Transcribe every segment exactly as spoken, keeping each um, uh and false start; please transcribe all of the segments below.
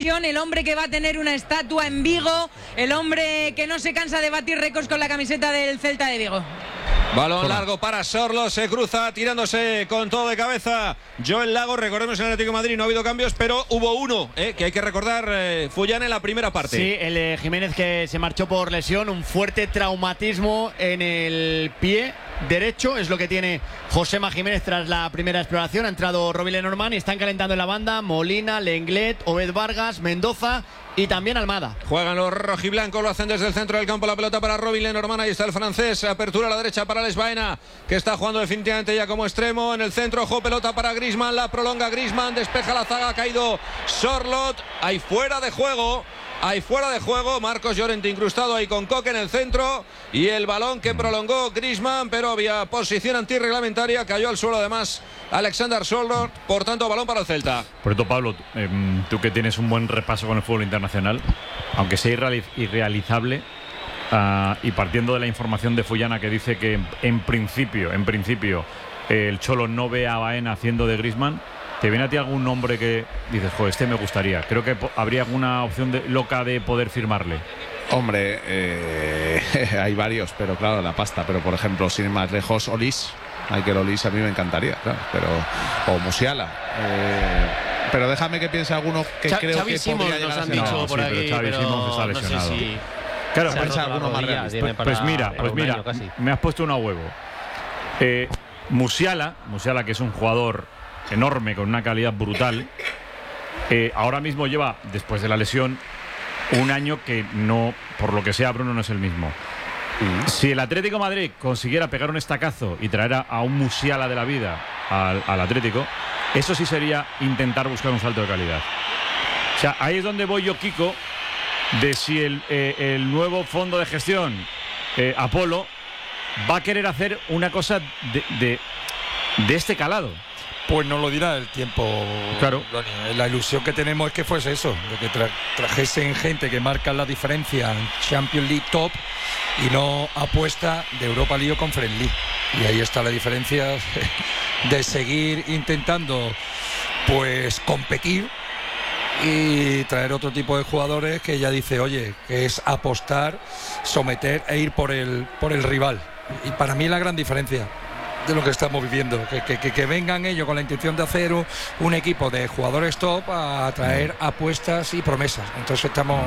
revelación, el hombre que va a tener una estatua en Vigo, el hombre que no se cansa de batir récords con la camiseta del Celta de Vigo. Balón largo para Sorlo, se cruza tirándose con todo de cabeza Joel Lago. Recordemos en el Atlético de Madrid no ha habido cambios, pero hubo uno eh, que hay que recordar, eh, Fullán en la primera parte. Sí, el eh, Jiménez que se marchó por lesión, un fuerte traumatismo en el pie derecho, es lo que tiene Josema Jiménez tras la primera exploración. Ha entrado Robbie Lenormand y están calentando en la banda Molina, Lenglet, Obed Vargas, Mendoza y también Almada. Juegan los rojiblancos, lo hacen desde el centro del campo, la pelota para Robin Lenormand, ahí está el francés, apertura a la derecha para Alex Baena, que está jugando definitivamente ya como extremo, en el centro, ojo, pelota para Griezmann, la prolonga Griezmann, despeja la zaga, ha caído Sorlot, ahí fuera de juego. Hay fuera de juego, Marcos Llorente incrustado ahí con Coque en el centro y el balón que prolongó Griezmann, pero había posición antirreglamentaria, cayó al suelo además Alexander Sorloth, por tanto balón para el Celta. Por esto, Pablo, eh, tú que tienes un buen repaso con el fútbol internacional, aunque sea irrealiz irrealizable uh, y partiendo de la información de Fullana que dice que en principio, en principio eh, el Cholo no ve a Baena haciendo de Griezmann, ¿te viene a ti algún nombre que dices, joder, este me gustaría? Creo que habría alguna opción de, loca de poder firmarle. Hombre, eh, hay varios, pero claro, la pasta. Pero por ejemplo, sin ir más lejos, Olís. Michael Olís a mí me encantaría, claro. Pero, o Musiala. Eh, pero déjame que piense alguno que Ch creo Xavi que Simons podría nos llegar han a ser. dicho No, por sí, aquí, pero Xavi pero Simons está no sé lesionado. si... Claro, Se pues, alguno más realista. pues, pues mira, pues mira, me has puesto uno a huevo. Eh, Musiala, Musiala que es un jugador enorme, con una calidad brutal, eh, ahora mismo lleva, después de la lesión, un año que no, por lo que sea, Bruno no es el mismo. Mm. Si el Atlético de Madrid consiguiera pegar un estacazo y traer a, a un Musiala de la vida al, al Atlético, eso sí sería intentar buscar un salto de calidad. O sea, ahí es donde voy yo, Kiko, de si el, eh, el nuevo fondo de gestión, eh, Apolo, va a querer hacer una cosa de, de, de este calado. Pues no lo dirá el tiempo. Claro. La ilusión que tenemos es que fuese eso, de que tra trajesen gente que marca la diferencia en Champions League top y no apuesta de Europa League o Conference League. Y ahí está la diferencia de seguir intentando pues competir y traer otro tipo de jugadores que ya dice, oye, que es apostar, someter e ir por el, por el rival. Y para mí la gran diferencia de lo que estamos viviendo, que, que, que, que vengan ellos con la intención de hacer un, un equipo de jugadores top a traer apuestas y promesas. Entonces estamos...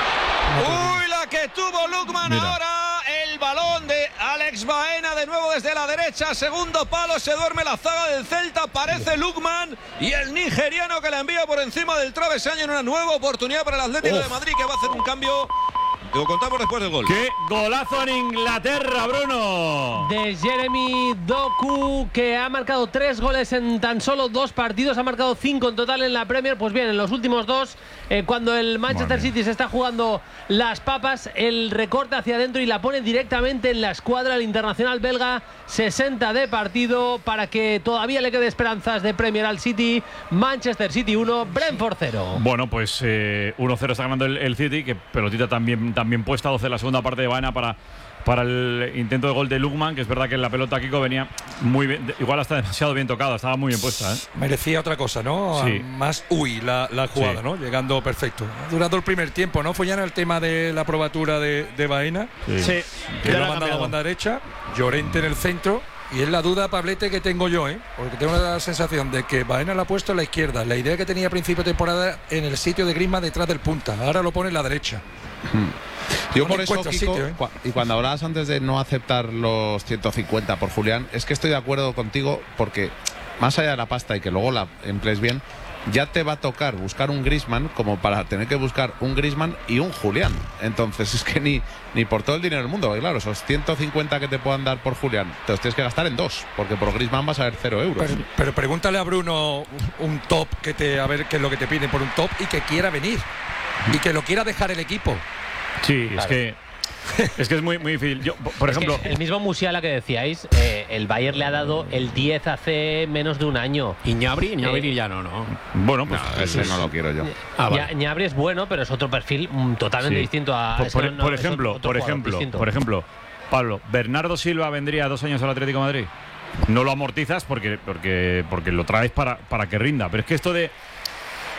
Uy, la que tuvo Lukman. Mira. Ahora el balón de Alex Baena de nuevo desde la derecha, segundo palo, se duerme la zaga del Celta, aparece Lukman y el nigeriano que la envía por encima del travesaño en una nueva oportunidad para el Atlético Uf. de Madrid, que va a hacer un cambio. Lo contamos después del gol. ¡Qué golazo en Inglaterra, Bruno! De Jeremy Doku, que ha marcado tres goles en tan solo dos partidos. Ha marcado cinco en total en la Premier. Pues bien, en los últimos dos, eh, cuando el Manchester City se está jugando las papas, el recorte hacia adentro y la pone directamente en la escuadra. El internacional belga, sesenta de partido, para que todavía le quede esperanzas de Premier al City. Manchester City uno, Brentford cero. Bueno, pues eh, uno cero está ganando el, el City, que pelotita también... También puesta, doce la segunda parte de Baena para, para el intento de gol de Lukman, que es verdad que la pelota, Kiko, venía muy bien, igual hasta demasiado bien tocada, estaba muy bien puesta, ¿eh? Merecía otra cosa, ¿no? Sí. Más uy la, la jugada, sí. ¿no? Llegando perfecto. Ha durado el primer tiempo, ¿no? Fue ya en el tema de la probatura de, de Baena. Sí. sí. Que lo ha mandado a banda derecha, Llorente en el centro. Y es la duda, Pablete, que tengo yo, ¿eh? Porque tengo la sensación de que Baena la ha puesto a la izquierda. La idea que tenía a principio de temporada en el sitio de Griezmann detrás del punta. Ahora lo pone en la derecha. Hmm. Yo no por eso, Kiko, sitio, ¿eh? Y cuando hablabas antes de no aceptar los ciento cincuenta por Julián, es que estoy de acuerdo contigo, porque más allá de la pasta y que luego la emplees bien, ya te va a tocar buscar un Griezmann como para tener que buscar un Griezmann y un Julián. Entonces es que ni, ni por todo el dinero del mundo, claro, esos ciento cincuenta que te puedan dar por Julián te los tienes que gastar en dos, porque por Griezmann vas a ver cero euros. Pero, pero pregúntale a Bruno un top, que te a ver qué es lo que te piden por un top y que quiera venir y que lo quiera dejar el equipo. Sí, claro. es que es que es muy, muy difícil. Yo, por es ejemplo, el mismo Musiala que decíais, eh, el Bayern le ha dado el diez hace menos de un año. Y Ñabri, Ñabri eh, ya no, ¿no? Bueno, pues no, ese no lo quiero yo. Ah, vale. Ñabri es bueno, pero es otro perfil mm, totalmente sí. distinto a. Por, por, no, por ejemplo, por ejemplo, distinto. por ejemplo, Pablo, Bernardo Silva vendría dos años al Atlético de Madrid. No lo amortizas porque porque porque lo traes para para que rinda. Pero es que esto de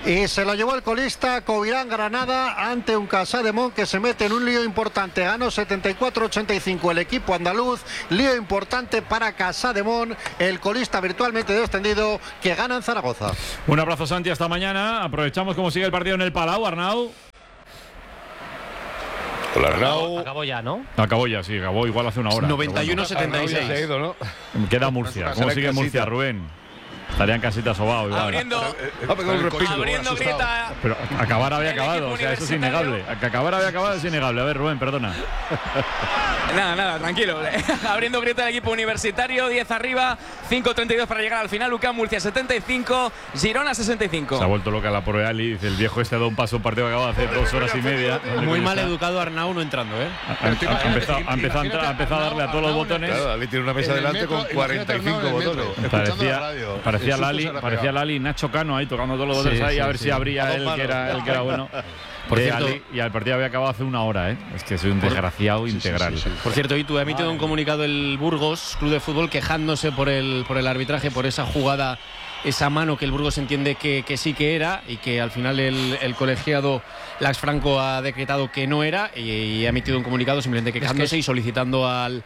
Y se lo llevó el colista Covirán Granada ante un Casademont que se mete en un lío importante. Ganó setenta y cuatro a ochenta y cinco el equipo andaluz. Lío importante para Casademont, el colista virtualmente descendido que gana en Zaragoza. Un abrazo, Santi, hasta mañana. Aprovechamos cómo sigue el partido en el Palau, Arnau. Hola, Arnau. Acabó ya, ¿no? Acabó ya, sí, acabó igual hace una hora. noventa y uno a setenta y seis. Se ha ido, ¿no? Queda Murcia. ¿Cómo sigue Murcia, Rubén? Estaría en casita sobao igual. Abriendo, abriendo grieta. Pero acabar había acabado, o sea, eso es innegable. Que acabar había acabado es innegable. A ver, Rubén, perdona. Nada, nada, tranquilo. Abriendo grieta el equipo universitario, diez arriba, cinco treinta y dos para llegar al final. UCAM Murcia setenta y cinco, Girona sesenta y cinco. Se ha vuelto loca la Proreali. Dice el viejo este da un paso, un partido que acaba hace dos horas y media. Muy mal educado Arnau no entrando, ¿eh? Ha, ha, ha, empezado, ha, empezado, ha empezado a darle a todos los botones. Claro, Ali tiene una mesa delante con cuarenta y cinco botones. Parecía, parecía Lali, parecía Lali, Nacho Cano ahí tocando todos los botones sí, ahí, sí, a ver sí. si abría él que era, él que era bueno. Por eh, cierto, Ali, y el partido había acabado hace una hora, ¿eh? Es que soy un desgraciado sí, integral. Sí, sí, sí. Por cierto, y tú ha emitido un comunicado el Burgos Club de Fútbol quejándose por el por el arbitraje, por esa jugada, esa mano que el Burgos entiende que, que sí que era y que al final el, el colegiado Lax Franco ha decretado que no era y, y ha emitido un comunicado simplemente quejándose es que es... y solicitando al,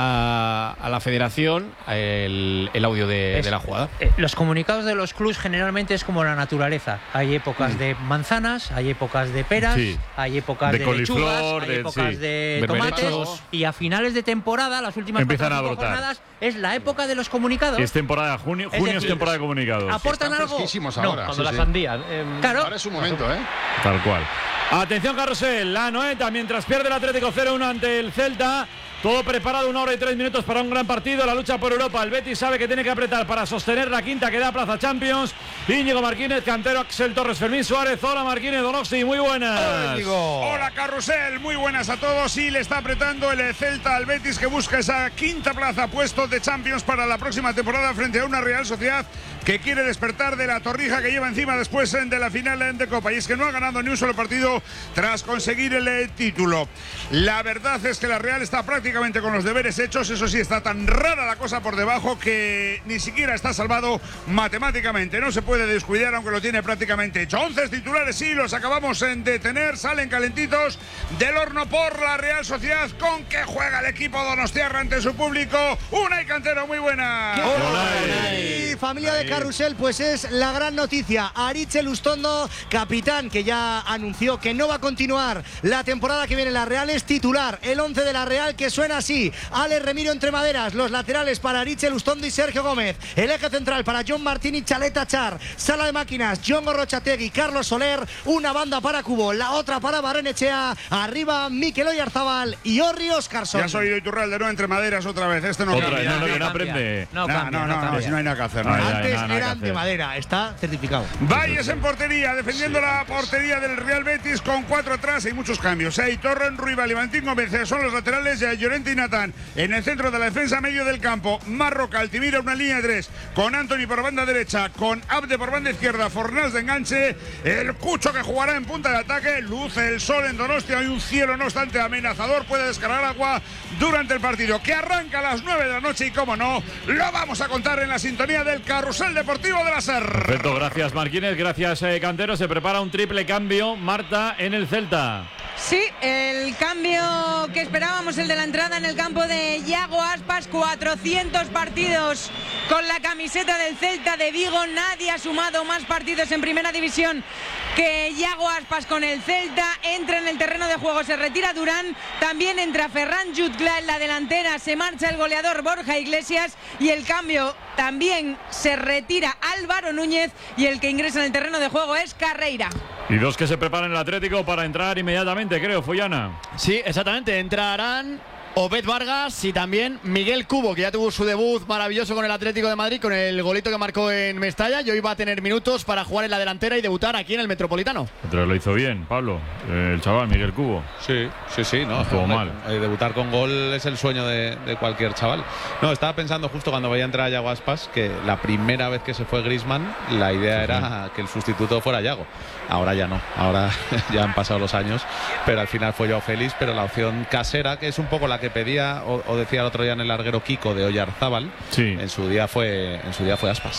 a, a la federación el, el audio de, es, de la jugada. Eh, los comunicados de los clubs generalmente es como la naturaleza. Hay épocas mm. de manzanas, hay épocas de peras, sí. hay épocas de, de lechugas, hay de, épocas sí. de tomates y a finales de temporada, las últimas empiezan a brotar. Jornadas, es la época de los comunicados. Es temporada, junio, junio es, decir, es temporada de comunicados. ¿Aportan algo? Ahora, no, cuando sí, la sandía. Eh, claro. Ahora es su momento, ¿eh? Tal cual. Atención, Carrusel, la Noeta, mientras pierde el Atlético cero uno ante el Celta. Todo preparado, una hora y tres minutos para un gran partido. La lucha por Europa. El Betis sabe que tiene que apretar para sostener la quinta que da plaza Champions. Íñigo Martínez, Cantero, Axel Torres, Fermín Suárez. Hola, Martínez, Donosti, muy buenas. Hola, Carrusel, muy buenas a todos. Y le está apretando el Celta al Betis que busca esa quinta plaza puesto de Champions para la próxima temporada frente a una Real Sociedad que quiere despertar de la torrija que lleva encima después de la final de Copa. Y es que no ha ganado ni un solo partido tras conseguir el título. La verdad es que la Real está prácticamente con los deberes hechos. Eso sí, está tan rara la cosa por debajo que ni siquiera está salvado matemáticamente. No se puede descuidar aunque lo tiene prácticamente hecho. once titulares, sí, los acabamos de tener. Salen calentitos del horno por la Real Sociedad. ¿Con qué juega el equipo donostiarra ante su público? Unai Cantero, muy buena. Hola. Y familia de Carrusel, pues es la gran noticia. Aritz Lustondo, capitán, que ya anunció que no va a continuar la temporada que viene. La Real es titular. El once de la Real que suena así: Alex Remiro entre maderas, los laterales para Aritz Lustondo y Sergio Gómez, el eje central para John Martín y Chaleta Char, sala de máquinas John Gorrochategui, Carlos Soler, una banda para Cubo, la otra para Barrenechea, arriba Mikel Oyarzabal y Orri Oscarson. Ya soy de Iturralde, no entre maderas otra vez. Este no otra cambia. Vez, no, no, no aprende. No, no, no, no, no, si no hay nada que hacer. No. Ay, Antes ay, no, eran de madera, está certificado. Valles en portería, defendiendo sí. la portería del Real Betis con cuatro atrás y muchos cambios. Hey, Torren, Ruibal y Valentín Gómez son los laterales de Llorente y Natán. En el centro de la defensa, medio del campo, Marroca, Altimira, una línea de tres, con Anthony por banda derecha, con Abde por banda izquierda, Fornals de enganche, el Cucho que jugará en punta de ataque. Luce el sol en Donostia, hay un cielo no obstante amenazador, puede descargar agua durante el partido, que arranca a las nueve de la noche y como no, lo vamos a contar en la sintonía del Carrusel Deportivo de la SER. Perfecto, gracias Martínez, gracias eh, Cantero. Se prepara un triple cambio, Marta, en el Celta. Sí, el cambio que esperábamos, el de la entrada en el campo de Yago Aspas. Cuatrocientos partidos con la camiseta del Celta de Vigo. Nadie ha sumado más partidos en primera división que Yago Aspas con el Celta. Entra en el terreno de juego, se retira Durán, también entra Ferran Jutgla en la delantera, se marcha el goleador Borja Iglesias y el cambio también se retira Álvaro Núñez y el que ingresa en el terreno de juego es Carreira. Y dos que se preparan el Atlético para entrar inmediatamente, creo, Follana. Sí, exactamente, entrarán Obed Vargas y también Miguel Cubo, que ya tuvo su debut maravilloso con el Atlético de Madrid, con el golito que marcó en Mestalla, y hoy va a tener minutos para jugar en la delantera y debutar aquí en el Metropolitano. Pero lo hizo bien, Pablo, el chaval Miguel Cubo. Sí, sí, sí, no, no estuvo mal. Eh, debutar con gol es el sueño de, de cualquier chaval. No, estaba pensando justo cuando veía entrar a Yago Aspas que la primera vez que se fue Griezmann, la idea era que el sustituto fuera Yago. Ahora ya no, ahora ya han pasado los años, pero al final fue Joao Félix, pero la opción casera, que es un poco la que pedía o, o decía el otro día en el larguero Kiko de Oyarzábal, sí. en su día fue en su día fue Aspas.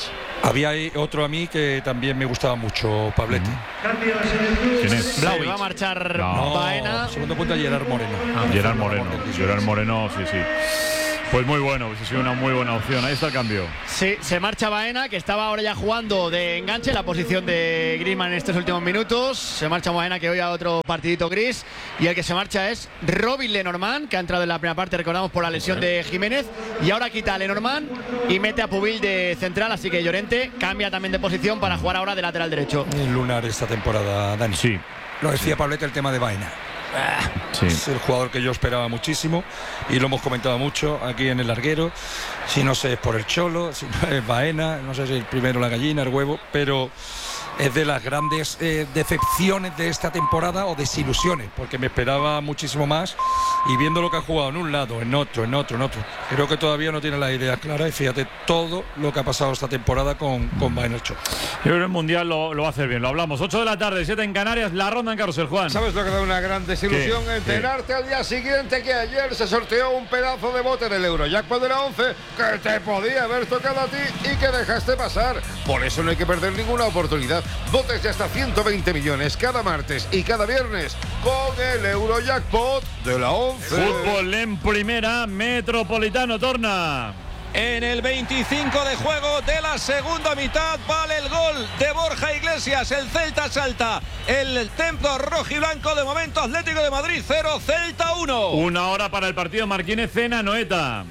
Había otro a mí que también me gustaba mucho, Pablete. ¿Quién es? Se va a marchar No, Baena. segundo punto, Gerard Moreno. Ah, Gerard Moreno. Gerard Moreno, sí, sí. Pues muy bueno, ha sido una muy buena opción. Ahí está el cambio. Sí, se marcha Baena, que estaba ahora ya jugando de enganche en la posición de Griezmann en estos últimos minutos. Se marcha Baena, que hoy a otro partidito gris. Y el que se marcha es Robin Lenormand, que ha entrado en la primera parte, recordamos, por la lesión de Jiménez. Y ahora quita a Lenormand y mete a Pubil de central. Así que Llorente cambia también de posición para jugar ahora de lateral derecho. El lunar esta temporada, Dani. Sí. Lo decía Pablete, el tema de Baena. Sí. Es el jugador que yo esperaba muchísimo y lo hemos comentado mucho aquí en el larguero. Si no sé es por el Cholo, si no es Baena, no sé si el primero la gallina, el huevo, pero es de las grandes eh, decepciones de esta temporada o desilusiones, porque me esperaba muchísimo más y viendo lo que ha jugado en un lado, en otro, en otro, en otro, creo que todavía no tiene las ideas claras y fíjate todo lo que ha pasado esta temporada con, con Baena el Cholo. Yo creo que el Mundial lo, lo va a hacer bien, lo hablamos. ocho de la tarde, siete en Canarias, la ronda en Carrusel, Juan. ¿Sabes lo que da una gran desilusión? ¿Qué? Enterarte ¿Qué? al día siguiente que ayer se sorteó un pedazo de bote del Eurojackpot de la once que te podía haber tocado a ti y que dejaste pasar. Por eso no hay que perder ninguna oportunidad. Botes de hasta ciento veinte millones cada martes y cada viernes con el Eurojackpot de la once. Fútbol en primera, Metropolitano torna. En el veinticinco de juego de la segunda mitad vale el gol de Borja Iglesias. El Celta salta. El templo rojiblanco, de momento Atlético de Madrid cero, Celta uno. Una hora para el partido Martínez en Anoeta.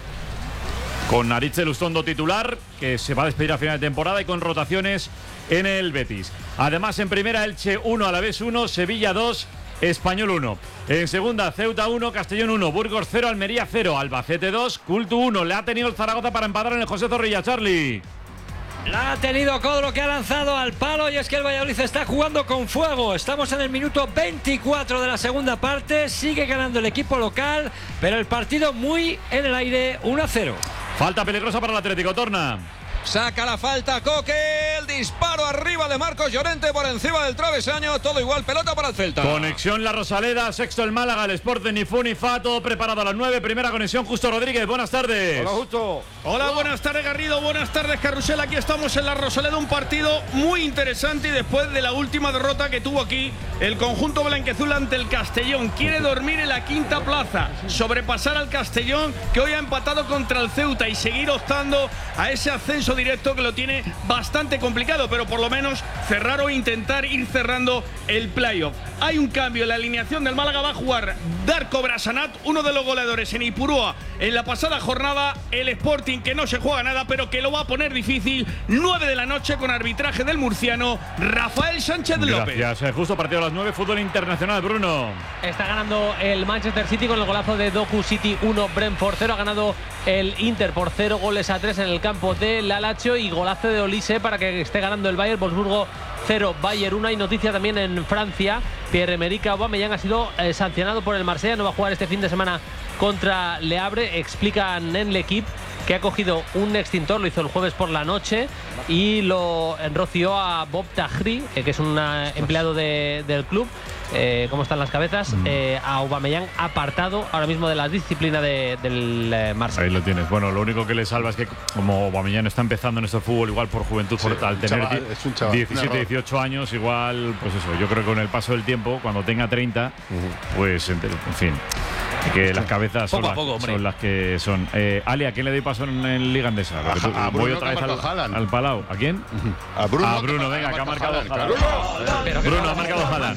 Con Aritz Elustondo titular, que se va a despedir a final de temporada, y con rotaciones en el Betis. Además, en primera, Elche uno, Alavés uno, Sevilla dos, Español uno. En segunda, Ceuta uno, Castellón uno, Burgos cero, Almería cero, Albacete dos, Cultu uno. Le ha tenido el Zaragoza para empatar en el José Zorrilla, Charlie. La ha tenido Codro, que ha lanzado al palo, y es que el Valladolid está jugando con fuego. Estamos en el minuto veinticuatro de la segunda parte, sigue ganando el equipo local, pero el partido muy en el aire, uno a cero. Falta peligrosa para el Atlético, torna. Saca la falta Coque, el disparo arriba de Marcos Llorente por encima del travesaño, todo igual, pelota para el Celta. Conexión La Rosaleda, sexto el Málaga, el Sport de Nifunifa, todo preparado a las nueve, primera conexión, Justo Rodríguez, buenas tardes. Hola, Justo. Hola, buenas tardes, Garrido, buenas tardes, Carrusel. Aquí estamos en La Rosaleda, un partido muy interesante, y después de la última derrota que tuvo aquí el conjunto blanquiazul ante el Castellón, quiere dormir en la quinta plaza, sobrepasar al Castellón, que hoy ha empatado contra el Ceuta, y seguir optando a ese ascenso directo, que lo tiene bastante complicado, pero por lo menos cerrar o intentar ir cerrando el playoff. Hay un cambio en la alineación del Málaga, va a jugar Darko Brasanat, uno de los goleadores en Ipurúa en la pasada jornada. El Sporting, que no se juega nada, pero que lo va a poner difícil. nueve de la noche, con arbitraje del murciano Rafael Sánchez López. Gracias, justo partido a las nueve, fútbol internacional, Bruno. Está ganando el Manchester City con el golazo de Doku, City uno, Brentford cero. Ha ganado el Inter por cero goles a tres en el campo de la Lazio, y golazo de Olise para que esté ganando el Bayern. Wolfsburgo cero, Bayern uno. Hay noticia también en Francia. Pierre-Emerick Aubameyang ha sido eh, sancionado por el Marsella, no va a jugar este fin de semana contra Le Havre. Explican en L'Equipe que ha cogido un extintor, lo hizo el jueves por la noche, y lo roció a Bob Tahri, eh, que es un empleado de, del club. Eh, ¿Cómo están las cabezas? Mm. Eh, a Aubameyang apartado ahora mismo de la disciplina de, del eh, Marsella. Ahí lo tienes. Bueno, lo único que le salva es que, como Aubameyang está empezando en este fútbol, igual por juventud, sí, por, al tener chaval, diecisiete, dieciocho años, igual, pues eso, yo creo que con el paso del tiempo, cuando tenga treinta, uh-huh. pues, en fin, que las cabezas son, las, poco, son las que son. Eh, Ali, ¿a quién le doy paso en, en Liga Andesa? A, tú, a Bruno, voy otra vez al, al Palau. ¿A quién? A Bruno. A Bruno, venga, que ha marcado Haaland. Bruno, Bruno ha marcado Haaland.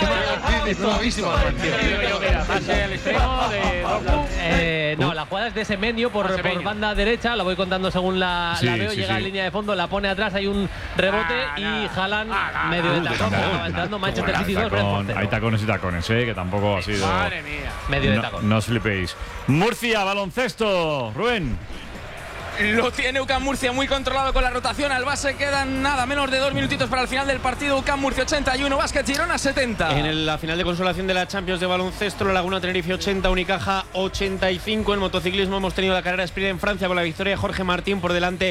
No, la jugada es de Semenyo por, por banda derecha, la voy contando según la, sí, la veo, sí, llega sí. a línea de fondo, la pone atrás, hay un rebote ah, y Haaland ah, medio de tacón, acaba entrando Manchester City dos. Hay tacones y tacones, eh, que tampoco ha sido. Madre mía. Medio de tacón. No, no os flipéis. Murcia, baloncesto, Rubén. Lo tiene UCAM Murcia muy controlado con la rotación. Al base quedan nada menos de dos minutitos para el final del partido. UCAM Murcia ochenta y uno, Básquet Girona setenta. En la final de consolación de la Champions de baloncesto, la Laguna Tenerife ochenta, Unicaja ochenta y cinco. En motociclismo hemos tenido la carrera sprint en Francia con la victoria de Jorge Martín por delante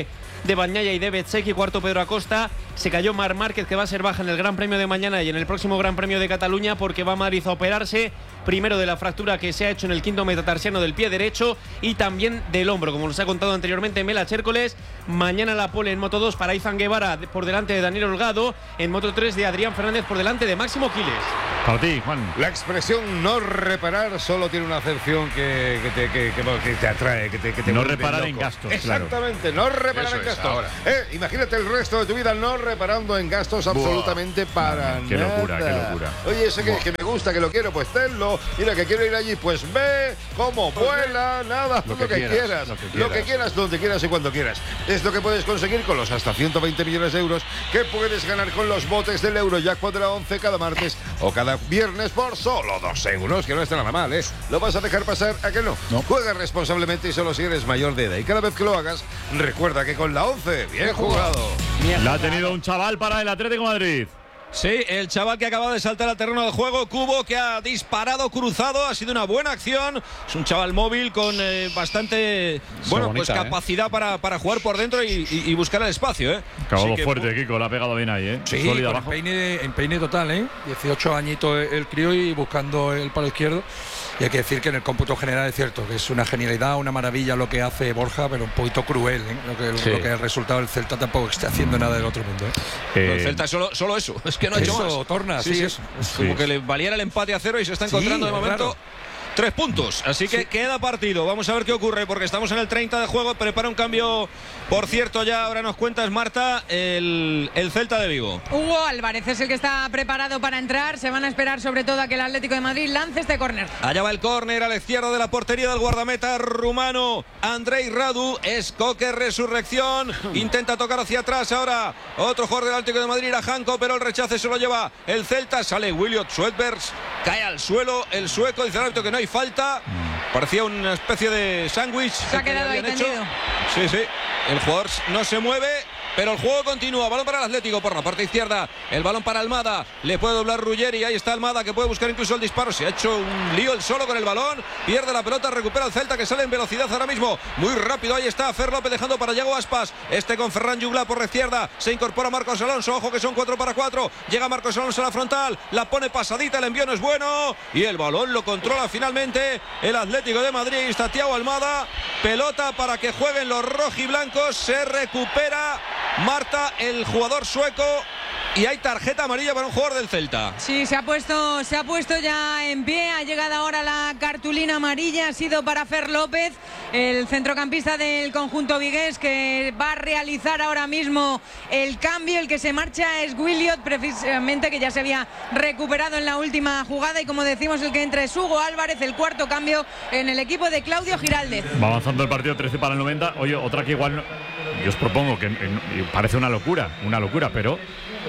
de Bagnaia y de Bezzecchi, cuarto Pedro Acosta. Se cayó Marc Márquez, que va a ser baja en el Gran Premio de mañana y en el próximo Gran Premio de Cataluña, porque va a Madrid a operarse, primero de la fractura que se ha hecho en el quinto metatarsiano del pie derecho y también del hombro, como nos ha contado anteriormente Mela Chércoles. Mañana la pole en Moto dos para Izan Guevara por delante de Daniel Holgado, en Moto tres de Adrián Fernández por delante de Máximo Quiles. Para ti, Juan. La expresión no reparar solo tiene una acepción que, que, te, que, que, que te atrae, que te, que te no vuelve reparar loco. en gastos. Exactamente, claro. no reparar Eso en es, gastos. ahora. Eh, imagínate el resto de tu vida no reparando en gastos absolutamente Buah. para Qué nada. locura, qué locura. Oye, ese que, que me gusta, que lo quiero, pues tenlo. Mira, que quiero ir allí, pues ve, cómo vuela, nada, lo, lo, que, que quieras, lo que quieras. Lo que quieras, donde quieras y cuando quieras. Es lo que puedes conseguir con los hasta ciento veinte millones de euros que puedes ganar con los botes del Eurojackpot de la once cada martes o cada viernes por solo dos euros, que no está nada mal, ¿eh? ¿Lo vas a dejar pasar? ¿A que no? no? Juega responsablemente y solo si eres mayor de edad. Y cada vez que lo hagas, recuerda que con la once, bien jugado. La ha tenido un chaval para el Atlético de Madrid. Sí, el chaval que acaba de saltar al terreno de juego, Cubo, que ha disparado cruzado, ha sido una buena acción. Es un chaval móvil con eh, bastante bueno, bonita, pues capacidad eh. para, para jugar por dentro y, y, y buscar el espacio. ¿eh? Acabado fuerte, Kiko, la ha pegado bien ahí. ¿eh? Sí, con empeine, empeine total, ¿eh? dieciocho añitos el crío y buscando el palo izquierdo. Y hay que decir que en el cómputo general es cierto que es una genialidad, una maravilla lo que hace Borja, pero un poquito cruel, ¿eh? lo, que, sí. lo que el resultado del Celta tampoco está haciendo nada del otro mundo. ¿eh? Eh, el Celta solo, solo eso, es que no ha hecho eso, más. Torna, sí, sí, eso. Es como sí. que le valiera el empate a cero y se está encontrando sí, de momento claro. tres puntos. Así que sí. queda partido. Vamos a ver qué ocurre porque estamos en el treinta de juego. Prepara un cambio, por cierto, ya ahora nos cuentas, Marta, el, el Celta de Vigo. Hugo Álvarez es el que está preparado para entrar. Se van a esperar sobre todo a que el Atlético de Madrid lance este córner. Allá va el córner a la izquierda de la portería del guardameta rumano Andrei Radu. Es Coque Resurrección. Intenta tocar hacia atrás ahora. Otro jugador del Atlético de Madrid, Janko, pero el rechace se lo lleva el Celta. Sale Williot Swedbergs. Cae al suelo el sueco. Dice el árbitro que no hay falta. Parecía una especie de sándwich. Se ha quedado ahí tendido. Sí, sí. El jugador no se mueve, pero el juego continúa. Balón para el Atlético por la parte izquierda. El balón para Almada. Le puede doblar Ruggeri. Ahí está Almada, que puede buscar incluso el disparo. Se ha hecho un lío el solo con el balón. Pierde la pelota. Recupera el Celta, que sale en velocidad ahora mismo. Muy rápido. Ahí está Fer López dejando para Yago Aspas. Este con Ferran Jugla por la izquierda. Se incorpora Marcos Alonso. Ojo que son cuatro para cuatro. Llega Marcos Alonso a la frontal. La pone pasadita. El envío no es bueno. Y el balón lo controla finalmente el Atlético de Madrid. Ahí está Thiago Almada. Pelota para que jueguen los rojiblancos. Se recupera Marta, el jugador sueco, y hay tarjeta amarilla para un jugador del Celta. Sí, se ha puesto, se ha puesto ya en pie. Ha llegado ahora la cartulina amarilla. Ha sido para Fer López, el centrocampista del conjunto vigués, que va a realizar ahora mismo el cambio. El que se marcha es Williot, precisamente, que ya se había recuperado en la última jugada. Y como decimos, el que entra es Hugo Álvarez, el cuarto cambio en el equipo de Claudio Giraldez. Va avanzando el partido, trece para el noventa. Oye, otra que igual no, yo os propongo que eh, parece una locura, una locura, pero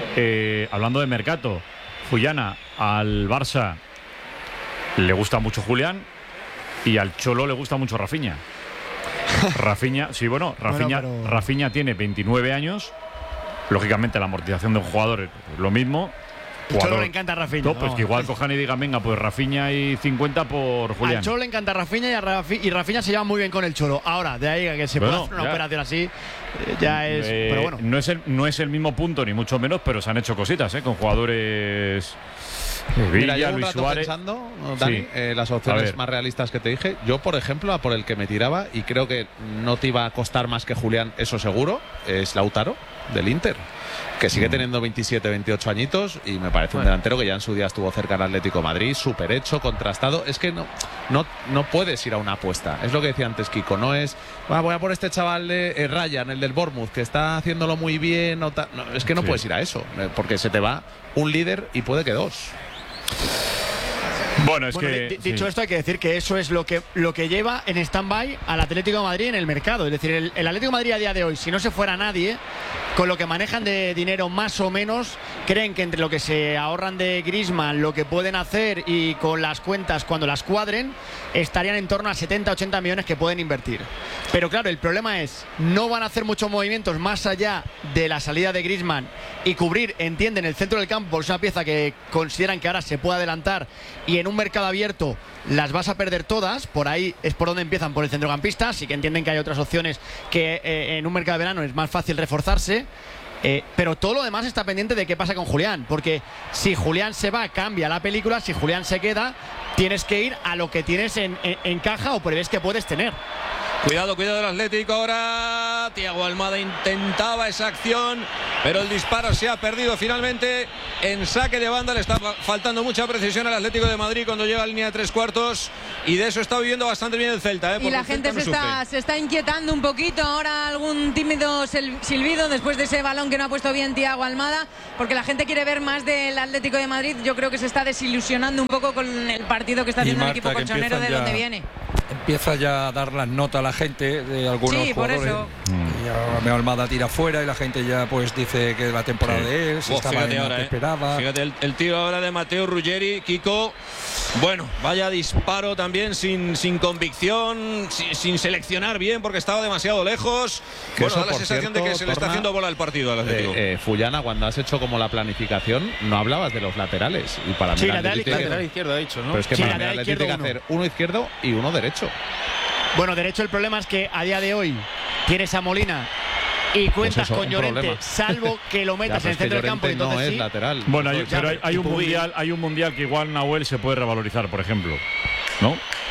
eh, hablando de mercado, Fullana al Barça le gusta mucho Julián y al Cholo le gusta mucho Rafinha. Rafinha, sí, bueno, Rafinha, bueno, pero... Rafinha tiene veintinueve años. Lógicamente la amortización de un jugador es lo mismo. Al Cholo le encanta Rafinha. No, pues no, que igual cojan y digan, venga, pues Rafinha y cincuenta por Julián. Al Cholo le encanta Rafinha y, a Rafi, y Rafinha se lleva muy bien con el Cholo. Ahora, de ahí a que se bueno, pueda hacer una ya. operación así, eh, ya es. Eh, pero bueno. No es, el, no es el mismo punto, ni mucho menos, pero se han hecho cositas, ¿eh? Con jugadores. Eh, Villa, Mira, yo un Luis rato Suárez. pensando, Dani, sí. eh, las opciones más realistas que te dije. Yo, por ejemplo, a por el que me tiraba, y creo que no te iba a costar más que Julián, eso seguro, es Lautaro, del Inter, que sigue teniendo veintisiete, veintiocho añitos y me parece un bueno. delantero que ya en su día estuvo cerca al Atlético de Madrid, súper hecho, contrastado. Es que no, no, no puedes ir a una apuesta. Es lo que decía antes Kiko, no es, ah, voy a por este chaval de eh, Ryan, el del Bournemouth, que está haciéndolo muy bien. O ta... no, es que no sí. puedes ir a eso, porque se te va un líder y puede que dos. Bueno, es bueno, que dicho sí. esto, hay que decir que eso es lo que, lo que lleva en stand-by al Atlético de Madrid en el mercado. Es decir, el, el Atlético de Madrid a día de hoy, si no se fuera nadie, con lo que manejan de dinero más o menos, creen que entre lo que se ahorran de Griezmann, lo que pueden hacer y con las cuentas cuando las cuadren, estarían en torno a setenta, ochenta millones que pueden invertir. Pero claro, el problema es, no van a hacer muchos movimientos más allá de la salida de Griezmann y cubrir, entienden, el centro del campo por una pieza que consideran que ahora se puede adelantar y en un mercado abierto las vas a perder todas. Por ahí es por donde empiezan, por el centrocampista. Sí que entienden que hay otras opciones que eh, en un mercado de verano es más fácil reforzarse. Eh, pero todo lo demás está pendiente de qué pasa con Julián, porque si Julián se va, cambia la película. Si Julián se queda, tienes que ir a lo que tienes en, en, en caja o prevés que puedes tener. Cuidado, cuidado del Atlético ahora. Thiago Almada intentaba esa acción, pero el disparo se ha perdido finalmente en saque de banda. Le está faltando mucha precisión al Atlético de Madrid cuando llega a línea de tres cuartos, y de eso está viviendo bastante bien el Celta, ¿eh? Y la gente se está, se está inquietando un poquito. Ahora algún tímido silbido después de ese balón que no ha puesto bien Thiago Almada, porque la gente quiere ver más del Atlético de Madrid. Yo creo que se está desilusionando un poco con el partido que está haciendo el equipo colchonero de donde viene. Empieza ya a dar las notas a la gente de algunos sí, jugadores. Por eso. Ya Almada tira fuera y la gente ya pues dice que la temporada sí. de él, si oh, estaba fíjate en ahora, que eh. esperaba. Fíjate el, el tiro ahora de Matteo Ruggeri, Kiko. Bueno, vaya disparo también sin, sin convicción, sin, sin seleccionar bien porque estaba demasiado lejos. Que bueno, eso, da la sensación cierto, de que se le está Torna, haciendo bola el partido al Atlético. Eh, eh, Fullana, cuando has hecho como la planificación, no hablabas de los laterales. Y para mí sí, la lateral, tiene, lateral izquierdo ha dicho, ¿no? Pero es que sí, para mí la tiene que hacer uno izquierdo y uno derecho. Bueno, derecho, el problema es que a día de hoy tienes a Molina y cuentas pues eso, con Llorente, salvo que lo metas ya, en el centro del campo. No es sí. lateral. Bueno, hay, ya, pero hay, hay un Puy. mundial, hay un mundial que igual Nahuel se puede revalorizar, por ejemplo, ¿no?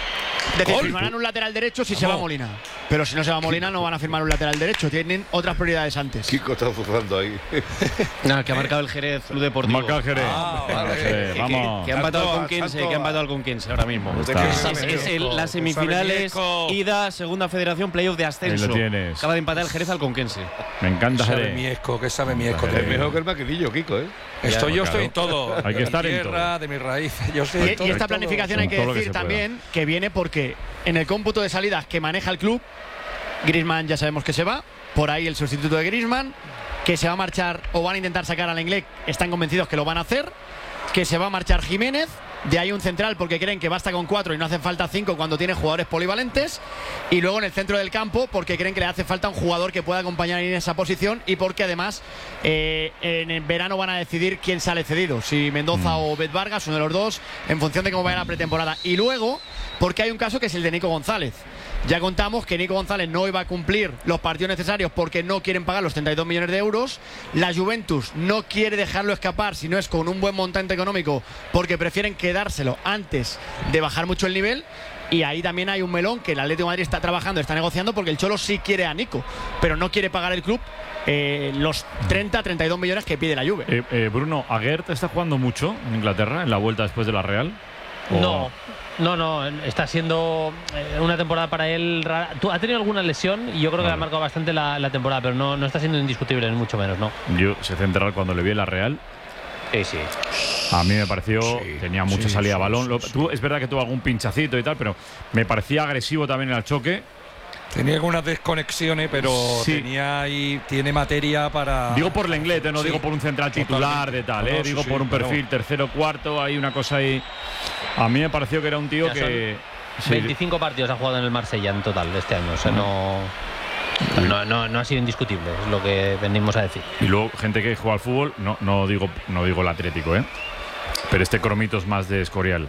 Es decir, firmarán un lateral derecho si se va Molina. Pero si no se va Molina, no van a firmar un lateral derecho. Tienen otras prioridades antes. Kiko está zuzando ahí. Nada, que ha marcado el Jerez Club Deportivo. Marca el Jerez. Ah, vale. Jerez, vamos. Que, que ha empatado Santo, con Quince, Santo. que ha empatado con Quince ahora mismo. Está. Es, es, es el, las semifinales, ida, segunda federación, playoff de ascenso. Ahí lo tienes. Acaba de empatar el Jerez al Conquense. Me encanta sabe Jerez. Miesco, que sabe Miesco. Jerez. Es mejor que el maquinillo, Kiko, ¿eh? Estoy, yo claro. estoy en todo. Hay que estar de mi en tierra, todo. de mis raíces. Yo estoy Y, en todo. y esta planificación hay que todo lo que decir se también que viene porque en el cómputo de salidas que maneja el club, Griezmann ya sabemos que se va. Por ahí el sustituto de Griezmann, que se va a marchar o van a intentar sacar al Lenglet, están convencidos que lo van a hacer. Que se va a marchar Jiménez. De ahí un central porque creen que basta con cuatro y no hacen falta cinco cuando tiene jugadores polivalentes. Y luego en el centro del campo porque creen que le hace falta un jugador que pueda acompañar en esa posición. Y porque además eh, en el verano van a decidir quién sale cedido, si Mendoza mm. o Bet Vargas, uno de los dos, en función de cómo vaya la pretemporada. Y luego porque hay un caso que es el de Nico González. Ya contamos que Nico González no iba a cumplir los partidos necesarios porque no quieren pagar los treinta y dos millones de euros. La Juventus no quiere dejarlo escapar si no es con un buen montante económico porque prefieren quedárselo antes de bajar mucho el nivel. Y ahí también hay un melón que el Atlético de Madrid está trabajando, está negociando porque el Cholo sí quiere a Nico, pero no quiere pagar el club eh, los treinta, treinta y dos millones que pide la Juve. Eh, eh, Bruno, ¿Aguert está jugando mucho en Inglaterra en la vuelta después de la Real? ¿O? No. No, no, está siendo una temporada para él rara. ¿Tú, ha tenido alguna lesión? Y yo creo que vale. le ha marcado bastante la, la temporada, pero no, no está siendo indiscutible, ni mucho menos, ¿no? Yo sé central cuando le vi en la Real. Sí, sí. A mí me pareció, sí, tenía mucha sí, salida a sí, balón. sí, Lo, sí. tú, es verdad que tuvo algún pinchacito y tal, pero me parecía agresivo también en el choque. Tenía algunas desconexiones, pero sí. tenía ahí, tiene materia para. Digo por Lenglet, no sí. digo por un central titular Totalmente. de tal, no, eh. no, digo sí, por un sí, perfil no. tercero, cuarto, hay una cosa ahí. A mí me pareció que era un tío Ya que. Sí. veinticinco partidos ha jugado en el Marsella en total este año, o sea, no. No, no, no ha sido indiscutible, es lo que venimos a decir. Y luego, gente que juega al fútbol, no, no, digo, no digo el Atlético, ¿eh? Pero este cromito es más de Escorial.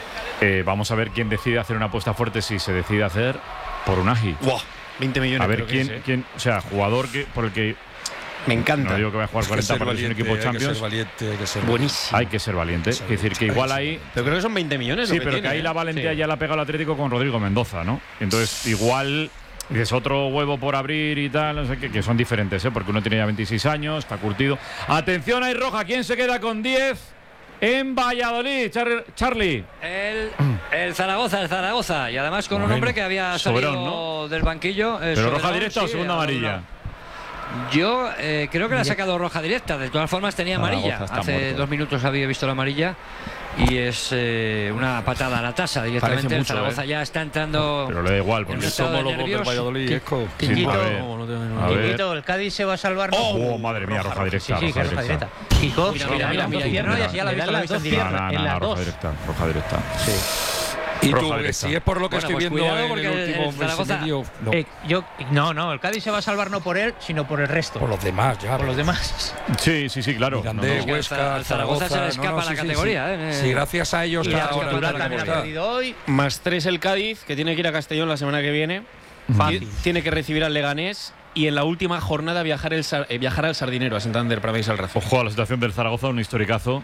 Eh, vamos a ver quién decide hacer una apuesta fuerte si se decide hacer por Unai. ¡Wow! veinte millones. A ver quién, es, ¿eh? quién, o sea, jugador que, por el que. Me encanta. No digo que vaya a jugar cuarenta partidos en un equipo Champions. Hay que ser valiente, hay que ser buenísimo. Hay que ser valiente. Es decir, que igual ahí. Pero creo que son veinte millones. Sí, lo que pero tiene, que ahí ¿eh? la valentía sí. ya la ha pegado el Atlético con Rodrigo Mendoza, ¿no? Entonces, igual. Es otro huevo por abrir y tal, no sé qué, que son diferentes, ¿eh? Porque uno tiene ya veintiséis años, está curtido. Atención, hay roja. ¿Quién se queda con diez en Valladolid? Char Charlie. El, el Zaragoza, el Zaragoza. Y además con bueno, un hombre que había salido Soberón, ¿no? del banquillo. Eh, ¿Pero Soberón, roja directa sí, o segunda amarilla? Yo eh, creo que le ha sacado roja directa. De todas formas tenía amarilla. Hace muerto. dos minutos había visto la amarilla. Y es eh, una patada a la tasa directamente. Parece El mucho, Zaragoza ¿eh? ya está entrando. Pero le da igual, porque somos los dos del Valladolid. Esco. Sí, Quiquito, a ver, a ver. Quiquito, el Cádiz se va a salvar. Oh, madre mía, roja directa. Sí, sí, que roja directa. Kiko, Mira, mira, mira, mira, piernas, mira, ya la le visto, dan la las visto dos encima. piernas. No, no, en no, las roja dos. directa, roja directa. Sí. Y tú, si es por lo que bueno, estoy pues viendo cuidado en porque el último el mes y Zaragoza, medio, no. eh, yo, no, no, el Cádiz se va a salvar no por él, sino por el resto. Por los demás, ya. Por los demás. Sí, sí, sí, claro. Mirandés, No, no. Huesca, al Zaragoza se le escapa no, no, la sí, categoría, sí, ¿eh? sí. Sí, gracias a ellos Y está la ahora Cultural en la también ha categoría. perdido hoy. Más tres el Cádiz, que tiene que ir a Castellón la semana que viene. Fácil. Tiene que recibir al Leganés. Y en la última jornada viajar, el, eh, viajar al Sardinero, a Santander, para veis al Razo. Ojo a la situación del Zaragoza, un historicazo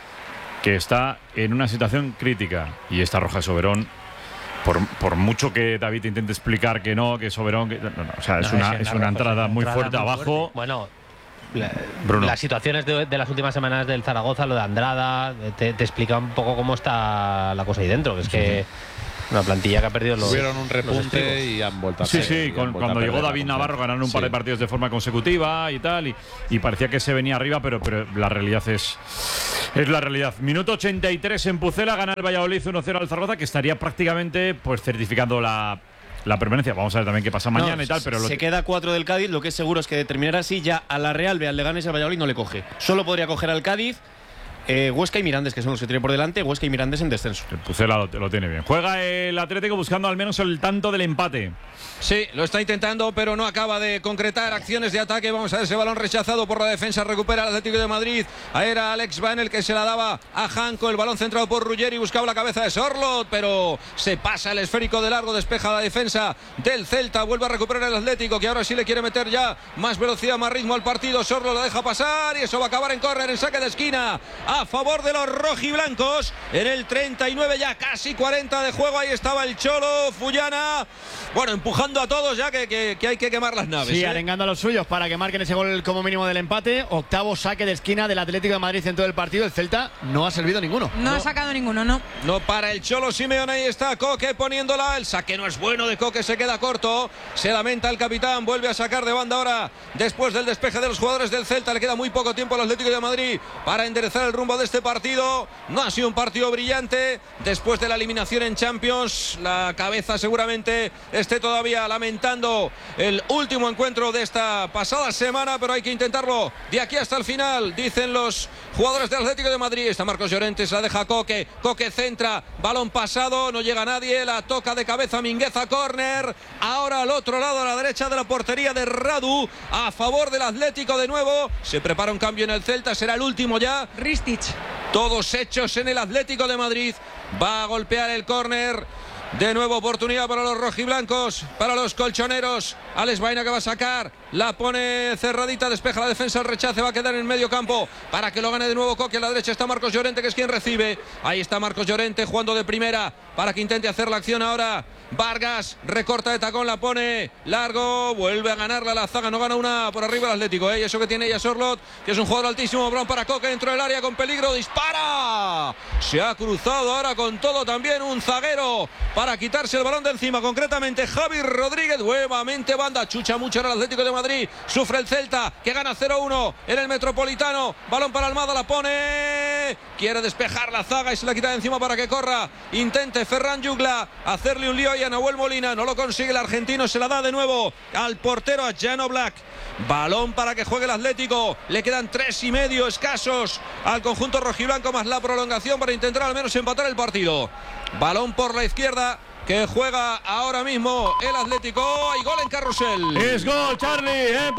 que está en una situación crítica. Y esta roja de Soberón, por, por mucho que David intente explicar que no, que Soberón. Que, no, no, o sea, es No, una, es es una una roja, entrada es una muy entrada fuerte muy abajo. fuerte. Bueno, la- Bruno. las situaciones de, de las últimas semanas del Zaragoza, lo de Andrada, te, te explica un poco cómo está la cosa ahí dentro. Que es que una plantilla que ha perdido los. Tuvieron un los repunte estribos. y han vuelto a Sí, ser- y sí, han con- vuelto a cuando perder llegó la David confianza. Navarro ganaron un par Sí. de partidos de forma consecutiva y tal, y, y parecía que se venía arriba, pero, pero la realidad es, es la realidad. Minuto ochenta y tres en Pucela, gana el Valladolid uno cero al Zaragoza, que estaría prácticamente pues certificando la, la permanencia. Vamos a ver también qué pasa mañana No, y tal, pero lo se que- queda cuatro del Cádiz. Lo que es seguro es que de terminar así, ya a la Real, ve al Leganés y al Valladolid no le coge. Solo podría coger al Cádiz, eh, Huesca y Mirandés, que son los que tiene por delante. Huesca y Mirandés en descenso. el Pucela lo, lo tiene bien. Juega el Atlético buscando al menos el tanto del empate. Sí, lo está intentando, pero no acaba de concretar acciones de ataque. Vamos a ver ese balón rechazado por la defensa. Recupera el Atlético de Madrid. Ahí era Alex Van el que se la daba a Janko. El balón centrado por Ruggeri. Buscaba la cabeza de Sorlot, pero se pasa el esférico de largo. Despeja la defensa del Celta. Vuelve a recuperar el Atlético, que ahora sí le quiere meter ya más velocidad, más ritmo al partido. Sorlot la deja pasar y eso va a acabar en córner, en saque de esquina a favor de los rojiblancos. En el treinta y nueve, ya casi cuarenta de juego. Ahí estaba el Cholo Fullana. Bueno, empujando a todos ya que, que, que hay que quemar las naves. Sí, ¿eh? arengando a los suyos para que marquen ese gol como mínimo del empate. Octavo saque de esquina del Atlético de Madrid en todo el partido. El Celta no ha servido ninguno. No, ha sacado ninguno, no. No para el Cholo Simeone, ahí está Coque poniéndola. El saque no es bueno de Coque, se queda corto. Se lamenta el capitán, vuelve a sacar de banda ahora. Después del despeje de los jugadores del Celta, le queda muy poco tiempo al Atlético de Madrid para enderezar el rumbo de este partido. No ha sido un partido brillante. Después de la eliminación en Champions, la cabeza seguramente esté todavía lamentando el último encuentro de esta pasada semana, pero hay que intentarlo de aquí hasta el final, dicen los jugadores del Atlético de Madrid. Está Marcos Llorente, se la deja Coque. Coque centra, balón pasado, no llega nadie, la toca de cabeza Mingueza, córner. Ahora al otro lado, a la derecha de la portería de Radu, a favor del Atlético de nuevo. Se prepara un cambio en el Celta, será el último ya. Ristic. Todos hechos en el Atlético de Madrid. Va a golpear el córner. De nuevo oportunidad para los rojiblancos, para los colchoneros. Alex Baena que va a sacar, la pone cerradita, despeja la defensa, el rechace va a quedar en el medio campo para que lo gane de nuevo Coque. A la derecha está Marcos Llorente, que es quien recibe. Ahí está Marcos Llorente jugando de primera para que intente hacer la acción ahora. Vargas recorta de tacón, la pone largo, vuelve a ganarla la zaga, no gana una por arriba el Atlético, ¿eh? Y eso que tiene ella Sorlot, que es un jugador altísimo. Balón para Coque dentro del área con peligro, dispara. Se ha cruzado ahora con todo también un zaguero para quitarse el balón de encima, concretamente Javi Rodríguez. Nuevamente banda, chucha mucho en el Atlético de Madrid, sufre el Celta que gana cero uno en el Metropolitano. Balón para Almada, la pone, quiere despejar la zaga y se la quita de encima para que corra. Intente Ferran Jugla hacerle un lío ahí a Nahuel Molina, no lo consigue el argentino, se la da de nuevo al portero, a Jano Black. Balón para que juegue el Atlético, le quedan tres y medio escasos al conjunto rojiblanco, más la prolongación para intentar al menos empatar el partido. Balón por la izquierda que juega ahora mismo el Atlético. Hay gol en Carrusel. Es gol, Charlie, en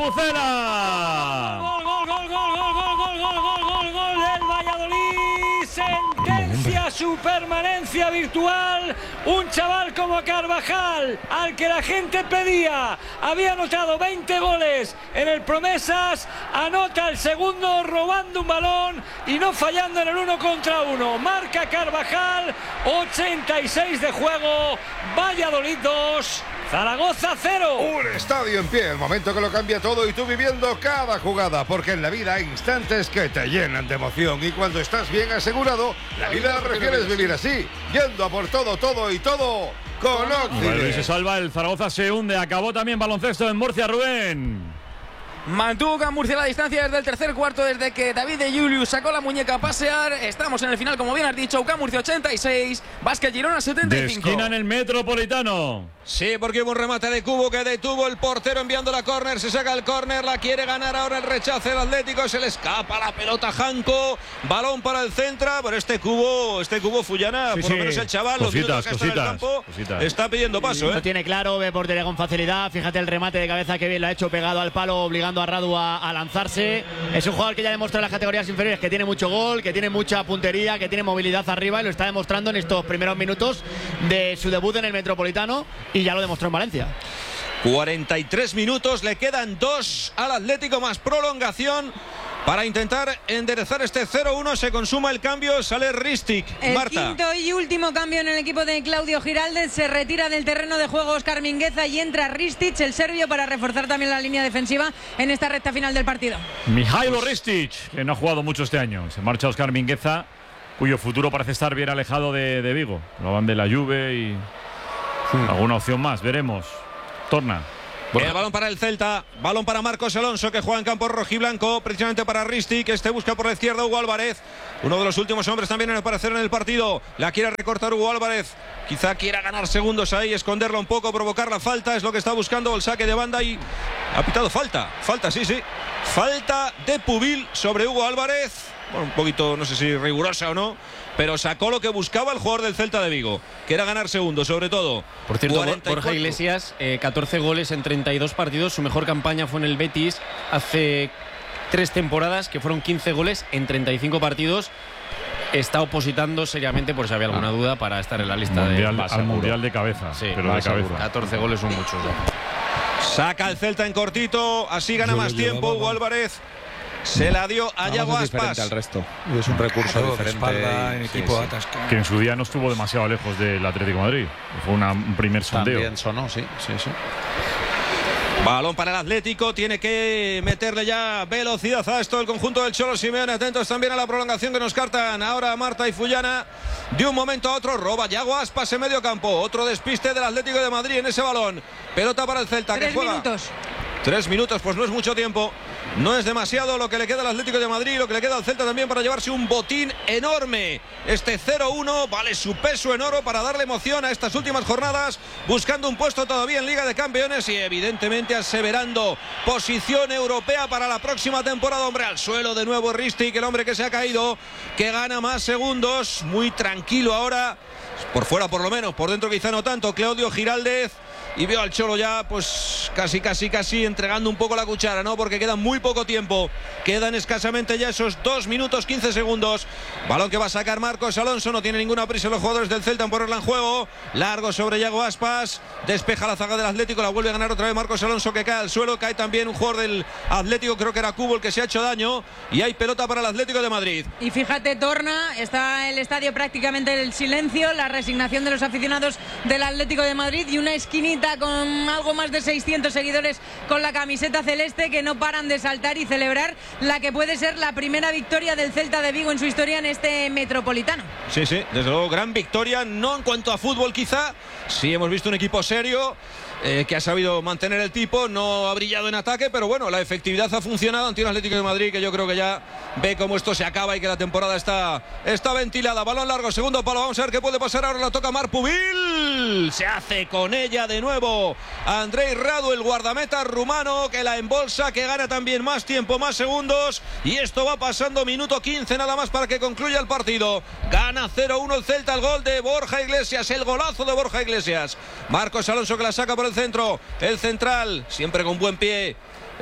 Pucela. Gol, gol, gol, gol, gol, gol, gol, gol, gol, gol, gol del Valladolid. Sentencia su permanencia virtual. Un chaval como Carvajal, al que la gente pedía, había anotado veinte goles en el Promesas, anota el segundo robando un balón y no fallando en el uno contra uno. Marca Carvajal, ochenta y seis de juego, Valladolid dos, Zaragoza cero. Un estadio en pie, el momento que lo cambia todo y tú viviendo cada jugada, porque en la vida hay instantes que te llenan de emoción y cuando estás bien asegurado, la vida la prefieres vivir así, yendo a por todo, todo y todo con Valladolid se Occident. salva, el Zaragoza se hunde. Acabó también baloncesto en Murcia, Rubén. Mantuvo Can Murcia la distancia desde el tercer cuarto, desde que David de Julius sacó la muñeca a pasear. Estamos en el final, como bien has dicho. Can Murcia ochenta y seis, Vázquez Girona setenta y cinco. De esquina en el Metropolitano. Sí, porque hubo un remate de Cubo que detuvo el portero enviando la córner. Se saca el córner, la quiere ganar ahora el rechace del Atlético. Se le escapa la pelota a Janco. Balón para el centro. Pero este Cubo, este Cubo Fullana, Sí, por lo sí. menos el chaval, Cositas, los minutos que está en el cositas, campo, cositas. está pidiendo paso. Lo ¿eh? tiene claro, ve portería con facilidad. Fíjate el remate de cabeza que bien lo ha hecho, pegado al palo, obligando a Radu a, a lanzarse. Es un jugador que ya demostró en las categorías inferiores que tiene mucho gol, que tiene mucha puntería, que tiene movilidad arriba, y lo está demostrando en estos primeros minutos de su debut en el Metropolitano, y ya lo demostró en Valencia. cuarenta y tres minutos, le quedan dos al Atlético más prolongación para intentar enderezar este cero uno. Se consuma el cambio, sale Ristic. El Marta. quinto y último cambio en el equipo de Claudio Giraldez. Se retira del terreno de juego Óscar Mingueza y entra Ristic, el serbio, para reforzar también la línea defensiva en esta recta final del partido. Mihailo Ristic, que no ha jugado mucho este año. Se marcha Óscar Mingueza, cuyo futuro parece estar bien alejado de, de Vigo. Lo van de la Juve y alguna opción más, veremos. Torna. El balón para el Celta, balón para Marcos Alonso, que juega en campo rojiblanco, precisamente para Ristic, que este busca por la izquierda Hugo Álvarez, uno de los últimos hombres también en aparecer en el partido. La quiere recortar Hugo Álvarez, quizá quiera ganar segundos ahí, esconderla un poco, provocar la falta, es lo que está buscando el saque de banda, y ha pitado falta, falta, sí, sí, falta de Pubil sobre Hugo Álvarez. Bueno, un poquito, no sé si rigurosa o no, pero sacó lo que buscaba el jugador del Celta de Vigo, que era ganar segundos, sobre todo. Por cierto, cuarenta y cuatro. Borja Iglesias, eh, catorce goles en treinta y dos partidos. Su mejor campaña fue en el Betis hace tres temporadas, que fueron quince goles en treinta y cinco partidos. Está opositando seriamente, por si había alguna duda, para estar en la lista Mundial, de al Mundial de cabeza, Sí, pero de cabeza. catorce goles son muchos. ¿no? Saca el Celta en cortito, así gana Yo más lo tiempo llevaba, Hugo Álvarez. Se la dio a Yago es diferente Aspas. al resto. Es un recurso Claro, diferente. espalda, en Sí, equipo sí. atascado. Que en su día no estuvo demasiado lejos del Atlético de Madrid. Fue una- un primer sondeo. También sonó, sí, sí, sí. Balón para el Atlético, tiene que meterle ya velocidad a esto el conjunto del Cholo Simeone. Atentos también a la prolongación que nos cartan ahora Marta y Fullana. De un momento a otro roba Yago Aspas en medio campo. Otro despiste del Atlético de Madrid en ese balón. Pelota para el Celta, Tres que juega. minutos. Tres minutos, pues no es mucho tiempo. No es demasiado lo que le queda al Atlético de Madrid, lo que le queda al Celta también para llevarse un botín enorme. Este cero uno vale su peso en oro para darle emoción a estas últimas jornadas, buscando un puesto todavía en Liga de Campeones y evidentemente aseverando posición europea para la próxima temporada. Hombre, al suelo de nuevo Ristic, el hombre que se ha caído, que gana más segundos, muy tranquilo ahora, por fuera por lo menos, por dentro quizá no tanto, Claudio Giraldez. Y veo al Cholo ya, pues casi, casi, casi entregando un poco la cuchara, ¿no? Porque queda muy poco tiempo. Quedan escasamente ya esos dos minutos quince segundos. Balón que va a sacar Marcos Alonso. No tiene ninguna prisa los jugadores del Celta en ponerla en juego. Largo sobre Yago Aspas. Despeja la zaga del Atlético. La vuelve a ganar otra vez Marcos Alonso, que cae al suelo. Cae también un jugador del Atlético, creo que era Cubo, el que se ha hecho daño. Y hay pelota para el Atlético de Madrid. Y fíjate, Torna, está el estadio prácticamente en el silencio, la resignación de los aficionados del Atlético de Madrid y una esquinita con algo más de seiscientos seguidores con la camiseta celeste que no paran de saltar y celebrar la que puede ser la primera victoria del Celta de Vigo en su historia en este Metropolitano. Sí, sí, desde luego gran victoria, no en cuanto a fútbol quizá, sí hemos visto un equipo serio, eh, que ha sabido mantener el tipo, no ha brillado en ataque, pero bueno, la efectividad ha funcionado ante un Atlético de Madrid que yo creo que ya ve cómo esto se acaba y que la temporada está, está ventilada. Balón largo, segundo palo, vamos a ver qué puede pasar, ahora la toca Marc Pubil, se hace con ella de nuevo Andrei Radu, el guardameta rumano, que la embolsa, que gana también más tiempo, más segundos, y esto va pasando minuto quince nada más para que concluya el partido. Gana cero uno el Celta, el gol de Borja Iglesias, el golazo de Borja Iglesias. Marcos Alonso que la saca por el centro, el central, siempre con buen pie,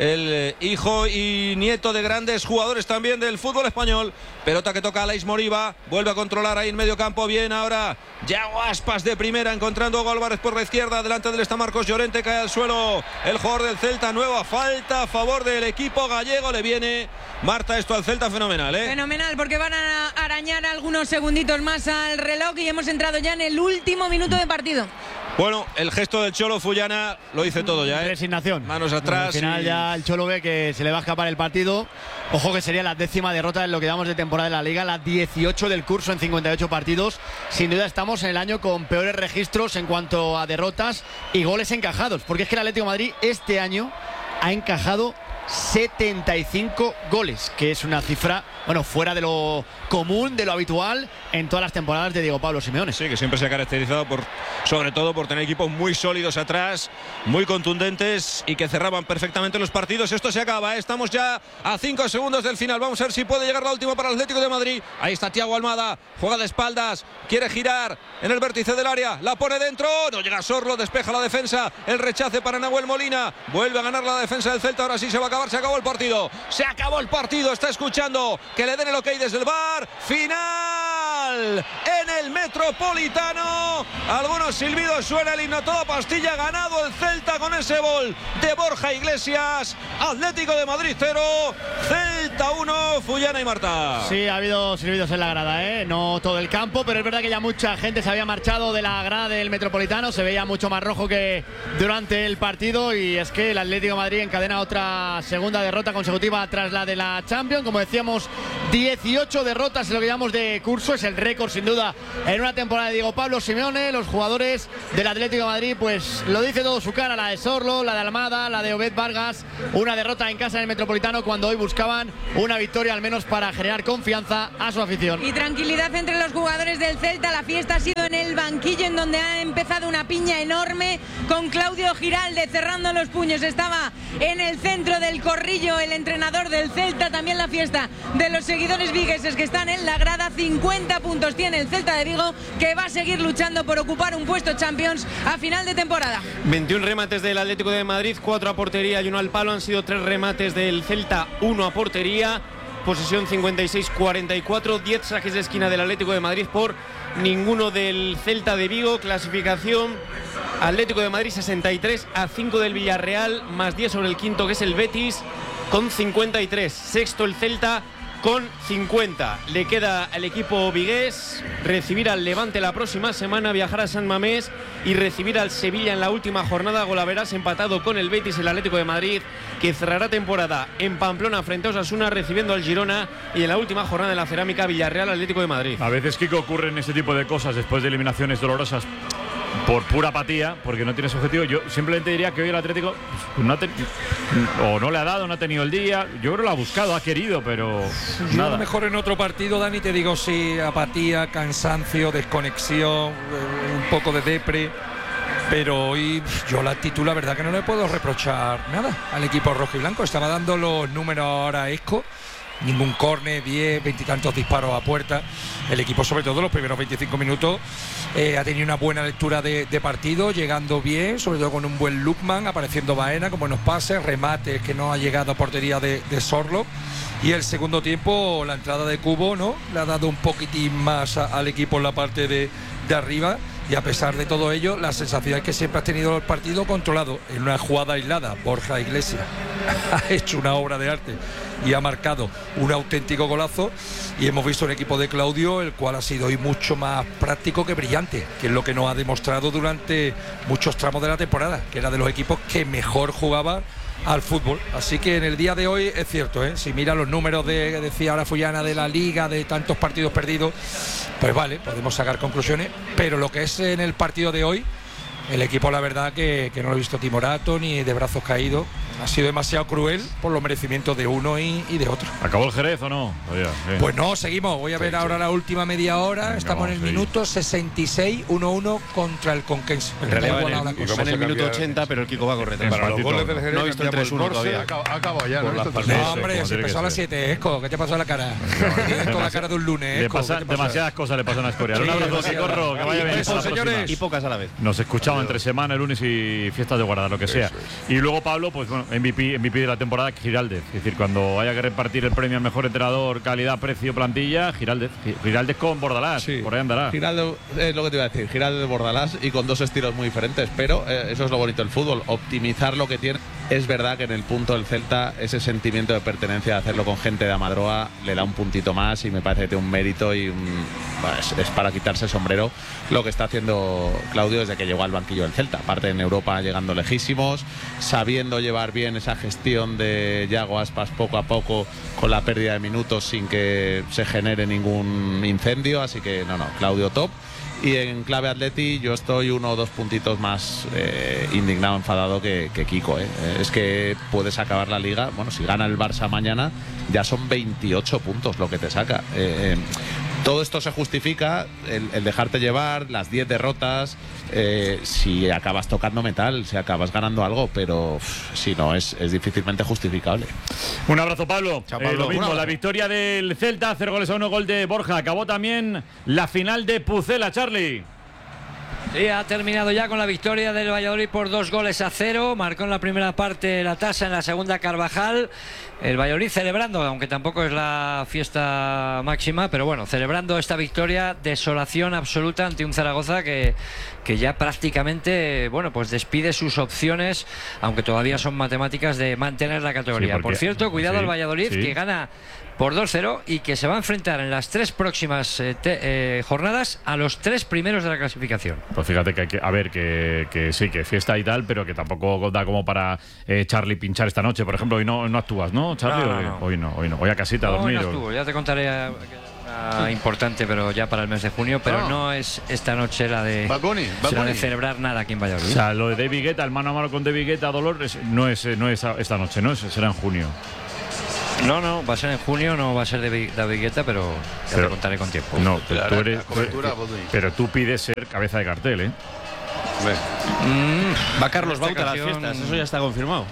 el hijo y nieto de grandes jugadores también del fútbol español. Pelota que toca a Aleix Moriba, vuelve a controlar ahí en medio campo, bien ahora Yago Aspas de primera, encontrando a Hugo Álvarez por la izquierda, delante de él está Marcos Llorente, cae al suelo el jugador del Celta, nueva falta a favor del equipo gallego, le viene Marta esto al Celta fenomenal, ¿eh? Fenomenal, porque van a arañar algunos segunditos más al reloj y hemos entrado ya en el último minuto de partido. Bueno, el gesto del Cholo Fullana lo dice todo ya, ¿eh? Resignación. Manos atrás. Al final y... ya el Cholo ve que se le va a escapar el partido. Ojo que sería la décima derrota en lo que damos de temporada de la Liga, la dieciocho del curso en cincuenta y ocho partidos. Sin duda estamos en el año con peores registros en cuanto a derrotas y goles encajados. Porque es que el Atlético de Madrid este año ha encajado setenta y cinco goles, que es una cifra, bueno, fuera de lo común, de lo habitual en todas las temporadas de Diego Pablo Simeone. Sí, que siempre se ha caracterizado por, sobre todo por tener equipos muy sólidos atrás, muy contundentes y que cerraban perfectamente los partidos. Esto se acaba, ¿eh? Estamos ya a cinco segundos del final. Vamos a ver si puede llegar la última para el Atlético de Madrid. Ahí está Thiago Almada, juega de espaldas, quiere girar en el vértice del área, la pone dentro, no llega Sorlo, despeja la defensa, el rechace para Nahuel Molina, vuelve a ganar la defensa del Celta. Ahora sí se va a acabar, se acabó el partido, se acabó el partido. Está escuchando que le den el ok desde el V A R. Final en el Metropolitano. Algunos silbidos, suena el himno, todo pastilla. Ganado el Celta con ese gol de Borja Iglesias. Atlético de Madrid cero, Celta uno. Fullana y Marta. Sí, ha habido silbidos en la grada, ¿eh? No todo el campo, pero es verdad que ya mucha gente se había marchado de la grada del Metropolitano. Se veía mucho más rojo que durante el partido, y es que el Atlético de Madrid encadena otra segunda derrota consecutiva tras la de la Champions. Como decíamos, dieciocho derrotas en lo que llamamos de curso. Es el récord sin duda en una temporada de Diego Pablo Simeone. Los jugadores del Atlético de Madrid, pues lo dice todo su cara, la de Sorlo, la de Almada, la de Obed Vargas. Una derrota en casa en el Metropolitano cuando hoy buscaban una victoria al menos para generar confianza a su afición. Y tranquilidad entre los jugadores del Celta. La fiesta ha sido en el banquillo, en donde ha empezado una piña enorme con Claudio Giralde cerrando los puños. Estaba en el centro del corrillo el entrenador del Celta. También la fiesta de los seguidores vigueses que están en la grada. Cincuenta puntos tiene el Celta de Vigo, que va a seguir luchando por ocupar un puesto Champions a final de temporada. veintiún remates del Atlético de Madrid, cuatro a portería y uno al palo. Han sido tres remates del Celta, uno a portería. Posesión cincuenta y seis cuarenta y cuatro, diez saques de esquina del Atlético de Madrid por ninguno del Celta de Vigo. Clasificación: Atlético de Madrid sesenta y tres a cinco del Villarreal, más diez sobre el quinto, que es el Betis, con cincuenta y tres. Sexto el Celta con cincuenta. Le queda al equipo vigués recibir al Levante la próxima semana, viajar a San Mamés y recibir al Sevilla en la última jornada. Golaveras empatado con el Betis, el Atlético de Madrid, que cerrará temporada en Pamplona frente a Osasuna, recibiendo al Girona, y en la última jornada de la Cerámica, Villarreal Atlético de Madrid. A veces, Kiko, ocurren ese tipo de cosas después de eliminaciones dolorosas por pura apatía, porque no tienes objetivo. Yo simplemente diría que hoy el Atlético pues, no ha ten... o no le ha dado, no ha tenido el día. Yo creo que lo ha buscado, ha querido, pero Yo nada. a lo mejor en otro partido, Dani, te digo sí, apatía, cansancio, desconexión, eh, un poco de depre. Pero hoy yo la actitud, la verdad que no le puedo reprochar nada al equipo rojo y blanco. Estaba dando los números ahora Esco. Ningún córner, diez, veintitantos disparos a puerta. El equipo, sobre todo los primeros veinticinco minutos, eh, ha tenido una buena lectura de, de partido, llegando bien, sobre todo con un buen Lukman, apareciendo Baena con buenos pases, remates que no ha llegado a portería de, de Sorlo. Y el segundo tiempo, la entrada de Cubo, ¿no?, le ha dado un poquitín más a, al equipo en la parte de, de arriba. Y a pesar de todo ello, la sensación es que siempre has tenido el partido controlado. En una jugada aislada, Borja Iglesias ha hecho una obra de arte y ha marcado un auténtico golazo. Y hemos visto un equipo de Claudio, el cual ha sido hoy mucho más práctico que brillante, que es lo que nos ha demostrado durante muchos tramos de la temporada, que era de los equipos que mejor jugaba al fútbol. Así que en el día de hoy es cierto, ¿eh? Si mira los números de, que decía ahora Fullana, de la liga, de tantos partidos perdidos, pues vale, podemos sacar conclusiones, pero lo que es en el partido de hoy, el equipo, la verdad que, que no lo he visto timorato ni de brazos caídos. Ha sido demasiado cruel por los merecimientos de uno y, y de otro. ¿Acabó el Jerez o no? Oye, pues no, seguimos. Voy a ver sí, ahora sí. la última media hora. Venga, estamos en el minuto sesenta y seis, uno uno contra el Conquense. En realidad va en el, en el minuto ochenta, pero el Kiko va a correr. Para los goles del Jerez no he visto el tres uno todavía. Ha acabado ya. No, no hombre, se empezó a las siete, Esco. ¿Qué te pasó a la cara? Tienes toda la cara de un lunes, le pasan demasiadas cosas le pasan a Escorial. Un abrazo, Kikorro, que vaya bien. Señores. Y pocas a la vez. Nos escuchamos entre semana, el lunes y fiestas de guardar, lo que sea. Y luego Pablo, pues bueno, M V P, M V P de la temporada, Giraldez. Es decir, cuando haya que repartir el premio al mejor entrenador, calidad, precio, plantilla, Giraldez. Giraldez con Bordalás, sí. Por ahí andará. Giraldez es lo que te iba a decir, Giraldez de Bordalás, y con dos estilos muy diferentes, pero eh, eso es lo bonito del fútbol, optimizar lo que tiene. Es verdad que en el punto del Celta ese sentimiento de pertenencia, de hacerlo con gente de Amadroa, le da un puntito más y me parece que tiene un mérito y un, bueno, es, es para quitarse el sombrero lo que está haciendo Claudio desde que llegó al banquillo del Celta. Aparte, en Europa llegando lejísimos, sabiendo llevar bien esa gestión de Yago Aspas poco a poco, con la pérdida de minutos sin que se genere ningún incendio. Así que no, no, Claudio top. Y en clave Atleti yo estoy uno o dos puntitos más eh, indignado, enfadado que, que Kiko. ¿eh? Es que puedes acabar la liga, bueno, si gana el Barça mañana, ya son veintiocho puntos lo que te saca. Eh, eh, todo esto se justifica, el, el dejarte llevar, las diez derrotas, eh, si acabas tocando metal, si acabas ganando algo, pero uff, si no, es, es difícilmente justificable. Un abrazo, Pablo. Chao, Pablo. Eh, lo mismo, la victoria del Celta, cero goles a uno, gol de Borja. Acabó también la final de Pucela, Charlie. Sí, ha terminado ya con la victoria del Valladolid por dos goles a cero. Marcó en la primera parte la tasa, en la segunda Carvajal. El Valladolid celebrando, aunque tampoco es la fiesta máxima, pero bueno, celebrando esta victoria, desolación absoluta ante un Zaragoza que, que ya prácticamente, bueno, pues despide sus opciones, aunque todavía son matemáticas, de mantener la categoría. Sí, porque, por cierto, cuidado sí, al Valladolid, sí. que gana por dos cero y que se va a enfrentar en las tres próximas eh, te, eh, jornadas a los tres primeros de la clasificación. Pues fíjate que, hay que a ver, que, que sí, que fiesta y tal, pero que tampoco da como para eh, Charlie pinchar esta noche. Por ejemplo, hoy no, no actúas, ¿no, Charlie? No, no, no. Hoy no, hoy no, hoy a casita no, a dormir. Hoy no estuvo, ya te contaré una importante, pero ya para el mes de junio, pero no, no es esta noche la de, Bad Bunny, Bad la Bunny. de celebrar nada aquí en Valladolid. O sea, lo de David Guetta, el mano a mano con David Guetta, Dolores, no es, no es esta noche, ¿no? Será en junio. No, no, va a ser en junio, no va a ser de David Guetta, pero ya pero, te contaré con tiempo. No, pero tú, eres, pero tú pides ser cabeza de cartel, ¿eh? Mm, va Carlos Bauta a las fiestas, eso ya está confirmado.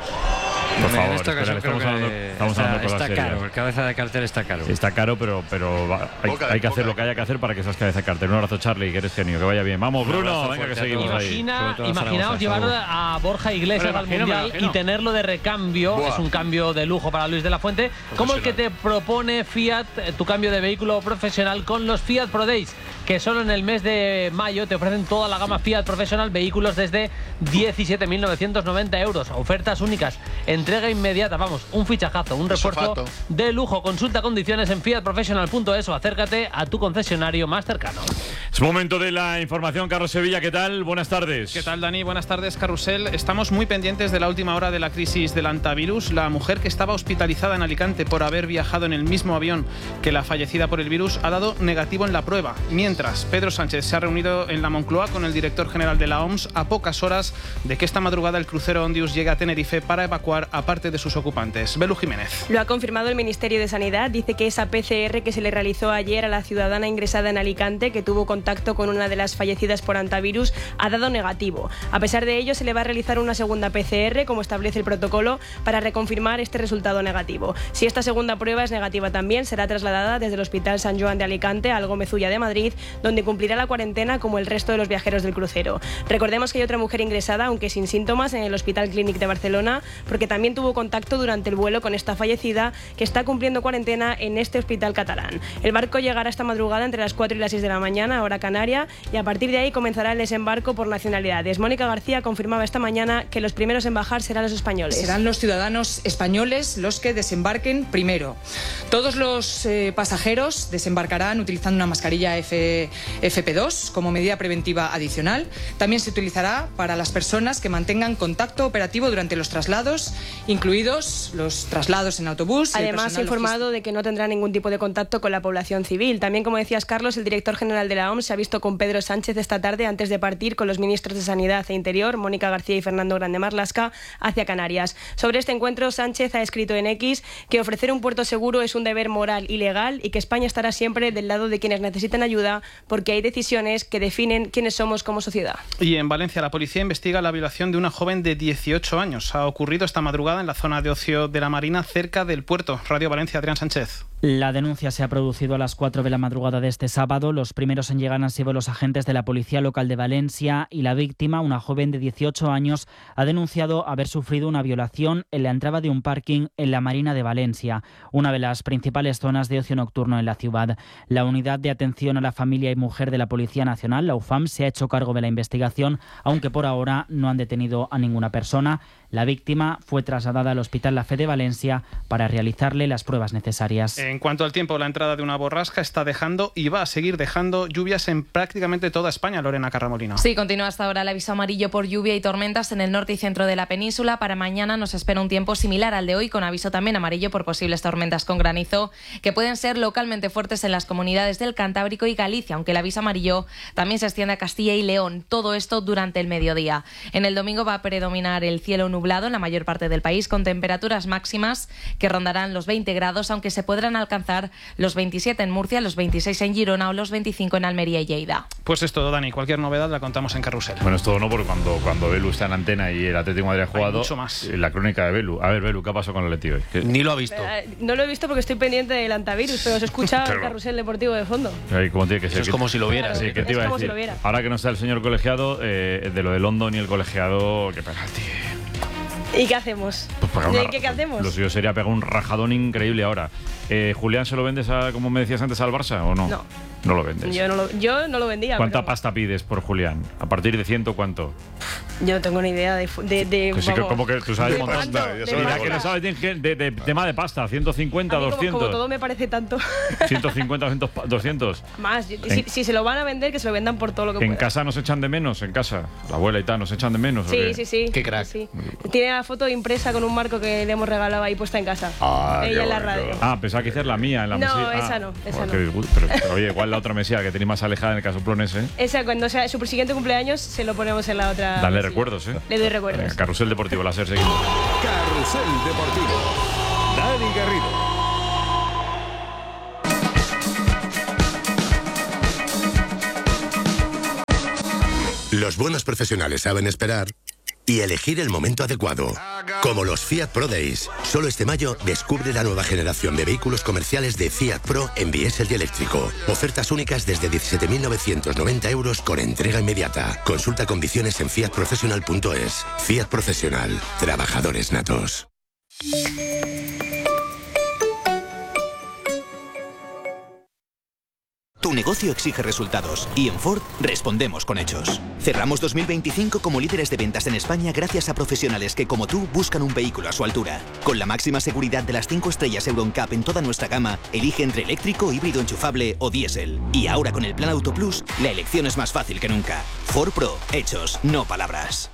Por favor, en esta ocasión espera, estamos hablando, estamos está, hablando está serias. caro, el cabeza de cartel está caro. Está caro, pero, pero va, hay, hay que hacer lo que haya que hacer para que seas cabeza de cartel. Un abrazo, Charlie, que eres genio, que vaya bien. Vamos, Bruno, venga que seguimos Imagina, ahí. Imaginaos llevar a Borja Iglesias al Mundial y tenerlo de recambio. Buah. Es un cambio de lujo para Luis de la Fuente, como el que te propone Fiat, tu cambio de vehículo profesional con los Fiat Pro Days, que solo en el mes de mayo te ofrecen toda la gama Fiat Professional, vehículos desde diecisiete mil novecientos noventa euros, ofertas únicas, entrega inmediata, vamos, un fichajazo, un refuerzo de lujo. Consulta condiciones en fiat professional punto es o acércate a tu concesionario más cercano. Es momento de la información. Carlos Sevilla, ¿qué tal? Buenas tardes. ¿Qué tal, Dani? Buenas tardes, Carrusel. Estamos muy pendientes de la última hora de la crisis del antivirus. La mujer que estaba hospitalizada en Alicante por haber viajado en el mismo avión que la fallecida por el virus ha dado negativo en la prueba. Mientras, Pedro Sánchez se ha reunido en la Moncloa con el director general de la O M S a pocas horas de que esta madrugada el crucero Ondius llegue a Tenerife para evacuar a parte de sus ocupantes. Belu Jiménez. Lo ha confirmado el Ministerio de Sanidad. Dice que esa P C R que se le realizó ayer a la ciudadana ingresada en Alicante, que tuvo contacto con una de las fallecidas por antivirus, ha dado negativo. A pesar de ello, se le va a realizar una segunda P C R, como establece el protocolo, para reconfirmar este resultado negativo. Si esta segunda prueba es negativa también, será trasladada desde el Hospital San Joan de Alicante al Gómez Ulla de Madrid, donde cumplirá la cuarentena como el resto de los viajeros del crucero. Recordemos que hay otra mujer ingresada, aunque sin síntomas, en el Hospital Clínic de Barcelona, porque también tuvo contacto durante el vuelo con esta fallecida, que está cumpliendo cuarentena en este hospital catalán. El barco llegará esta madrugada entre las cuatro y las seis de la mañana, hora canaria, y a partir de ahí comenzará el desembarco por nacionalidades. Mónica García confirmaba esta mañana que los primeros en bajar serán los españoles. Serán los ciudadanos españoles los que desembarquen primero. Todos los eh, pasajeros desembarcarán utilizando una mascarilla F P dos como medida preventiva adicional. También se utilizará para las personas que mantengan contacto operativo durante los traslados, incluidos los traslados en autobús. Además, ha informado de que no tendrá ningún tipo de contacto con la población civil. También, como decías, Carlos, el director general de la O M S se ha visto con Pedro Sánchez esta tarde antes de partir con los ministros de Sanidad e Interior, Mónica García y Fernando Grande Marlaska, hacia Canarias. Sobre este encuentro, Sánchez ha escrito en X que ofrecer un puerto seguro es un deber moral y legal y que España estará siempre del lado de quienes necesitan ayuda porque hay decisiones que definen quiénes somos como sociedad. Y en Valencia, la policía investiga la violación de una joven de dieciocho años. Ha ocurrido esta madrugada en la zona de ocio de la Marina, cerca del puerto. Radio Valencia, Adrián Sánchez. La denuncia se ha producido a las cuatro de la madrugada de este sábado. Los primeros en llegar han sido los agentes de la Policía Local de Valencia y la víctima, una joven de dieciocho años, ha denunciado haber sufrido una violación en la entrada de un parking en la Marina de Valencia, una de las principales zonas de ocio nocturno en la ciudad. La Unidad de Atención a la Familia y Mujer de la Policía Nacional, la U F A M, se ha hecho cargo de la investigación, aunque por ahora no han detenido a ninguna persona. La víctima fue trasladada al Hospital La Fe de Valencia para realizarle las pruebas necesarias. En En cuanto al tiempo, la entrada de una borrasca está dejando y va a seguir dejando lluvias en prácticamente toda España, Lorena Carramolino. Sí, continúa hasta ahora el aviso amarillo por lluvia y tormentas en el norte y centro de la península. Para mañana nos espera un tiempo similar al de hoy, con aviso también amarillo por posibles tormentas con granizo, que pueden ser localmente fuertes en las comunidades del Cantábrico y Galicia, aunque el aviso amarillo también se extiende a Castilla y León. Todo esto durante el mediodía. En el domingo va a predominar el cielo nublado en la mayor parte del país, con temperaturas máximas que rondarán los veinte grados, aunque se podrán alcanzar los veintisiete en Murcia, los veintiséis en Girona o los veinticinco en Almería y Lleida. Pues es todo, Dani. Cualquier novedad la contamos en Carrusel. Bueno, es todo no, porque cuando, cuando Belu está en antena y el Atlético de Madrid ha jugado, mucho más. La crónica de Belu. A ver, Belu, ¿qué ha pasado con el Atlético hoy? ¿Qué? Ni lo ha visto. Eh, no lo he visto porque estoy pendiente del antivirus, pero se escucha Pero- el Carrusel Deportivo de fondo. Ay, ¿cómo tiene que ser? Eso es como si lo vieras. Sí, ¿qué Es te iba a como si decir? lo viera. Ahora que no está el señor colegiado, eh, de lo de London y el colegiado, qué penalti. ¿Y qué hacemos? Pues pegar ¿Y una- qué, qué hacemos? Lo suyo sería pegar un rajadón increíble ahora. Eh, ¿Julián se lo vendes, a, como me decías antes, al Barça o no? No. No lo vendes. Yo no lo, yo no lo vendía. ¿Cuánta pero pasta pides por Julián? ¿A partir de ciento cuánto? yo no tengo ni idea de. fu- de, de Que sí, que vamos, como que tú sabes de un montón. cuánto, de Mira, pasta. que no sabes de, de, de- de tema de pasta. ciento cincuenta, A mí como- doscientos. Como todo me parece tanto. ciento cincuenta, doscientos, doscientos. Más. yo- En- si, si se lo van a vender, que se lo vendan por todo lo que ¿En puedan. casa nos echan de menos? ¿En casa? La abuela y tal, ¿nos echan de menos? ¿o Sí, qué? sí, sí. Qué crack. Sí. Tiene la foto impresa con un marco que le hemos regalado ahí puesta en casa. Ah, qué Ella en la bonito. radio. Ah, pensaba que esa es la mía en la No, mesilla. esa Ah, no, esa joder, no. qué disgusto. Pero, pero, oye, igual la otra mesilla que tenéis más alejada en el casoplón ese. Esa, cuando sea su siguiente cumpleaños, se lo ponemos en la otra. Dale mesilla. recuerdos, ¿eh? Le doy recuerdos. Venga, Carrusel Deportivo, la SER, seguimos. Carrusel Deportivo. Dani Garrido. Los buenos profesionales saben esperar y elegir el momento adecuado. Como los Fiat Pro Days. Solo este mayo descubre la nueva generación de vehículos comerciales de Fiat Pro en diésel y eléctrico. Ofertas únicas desde diecisiete mil novecientos noventa euros con entrega inmediata. Consulta condiciones en fiat professional punto es. Fiat Profesional. Trabajadores natos. Tu negocio exige resultados y en Ford respondemos con hechos. Cerramos dos mil veinticinco como líderes de ventas en España gracias a profesionales que, como tú, buscan un vehículo a su altura. Con la máxima seguridad de las cinco estrellas Euro N C A P en toda nuestra gama, elige entre eléctrico, híbrido enchufable o diésel. Y ahora con el Plan Auto Plus, la elección es más fácil que nunca. Ford Pro, hechos, no palabras.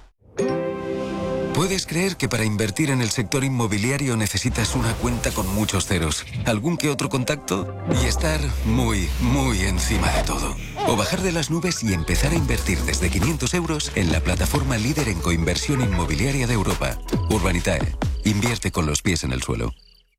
¿Puedes creer que para invertir en el sector inmobiliario necesitas una cuenta con muchos ceros, algún que otro contacto y estar muy, muy encima de todo? O bajar de las nubes y empezar a invertir desde quinientos euros en la plataforma líder en coinversión inmobiliaria de Europa, Urbanitae. Invierte con los pies en el suelo.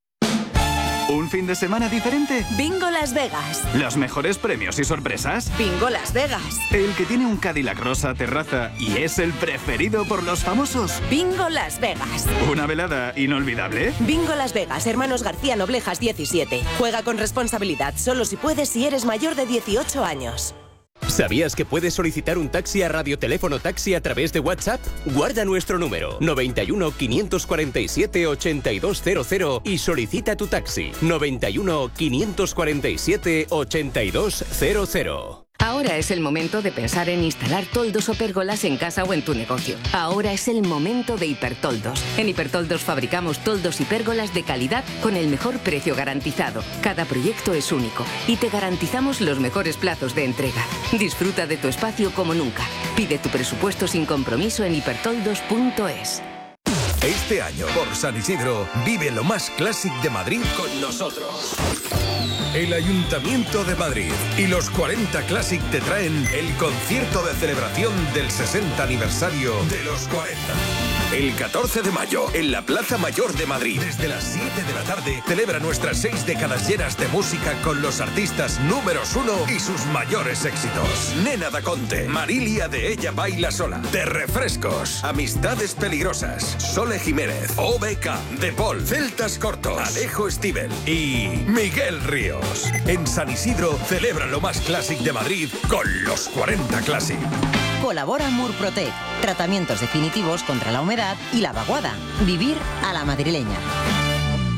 ¿Un fin de semana diferente? Bingo Las Vegas. ¿Los mejores premios y sorpresas? Bingo Las Vegas. El que tiene un Cadillac rosa terraza y es el preferido por los famosos. Bingo Las Vegas. ¿Una velada inolvidable? Bingo Las Vegas, Hermanos García Noblejas diecisiete. Juega con responsabilidad, solo si puedes si eres mayor de dieciocho años. ¿Sabías que puedes solicitar un taxi a Radioteléfono Taxi a través de WhatsApp? Guarda nuestro número noventa y uno, quinientos cuarenta y siete, ochenta y dos cero cero y solicita tu taxi noventa y uno, quinientos cuarenta y siete, ochenta y dos cero cero. Ahora es el momento de pensar en instalar toldos o pérgolas en casa o en tu negocio. Ahora es el momento de Hipertoldos. En Hipertoldos fabricamos toldos y pérgolas de calidad con el mejor precio garantizado. Cada proyecto es único y te garantizamos los mejores plazos de entrega. Disfruta de tu espacio como nunca. Pide tu presupuesto sin compromiso en hipertoldos punto es. Este año, por San Isidro, vive lo más clásico de Madrid con nosotros. El Ayuntamiento de Madrid y los cuarenta Classic te traen el concierto de celebración del sesenta aniversario de los cuarenta. El catorce de mayo, en la Plaza Mayor de Madrid, desde las siete de la tarde, celebra nuestras seis décadas llenas de música con los artistas números uno y sus mayores éxitos. Nena da Conte, Marilia de Ella Baila Sola, De Refrescos, Amistades Peligrosas, Sole Jiménez, O B K, De Paul, Celtas Cortos, Alejo Stivel y Miguel Ríos. En San Isidro, celebra lo más clásico de Madrid con los cuarenta Classic. Colabora Murprotec, tratamientos definitivos contra la humedad y la vaguada. Vivir a la madrileña.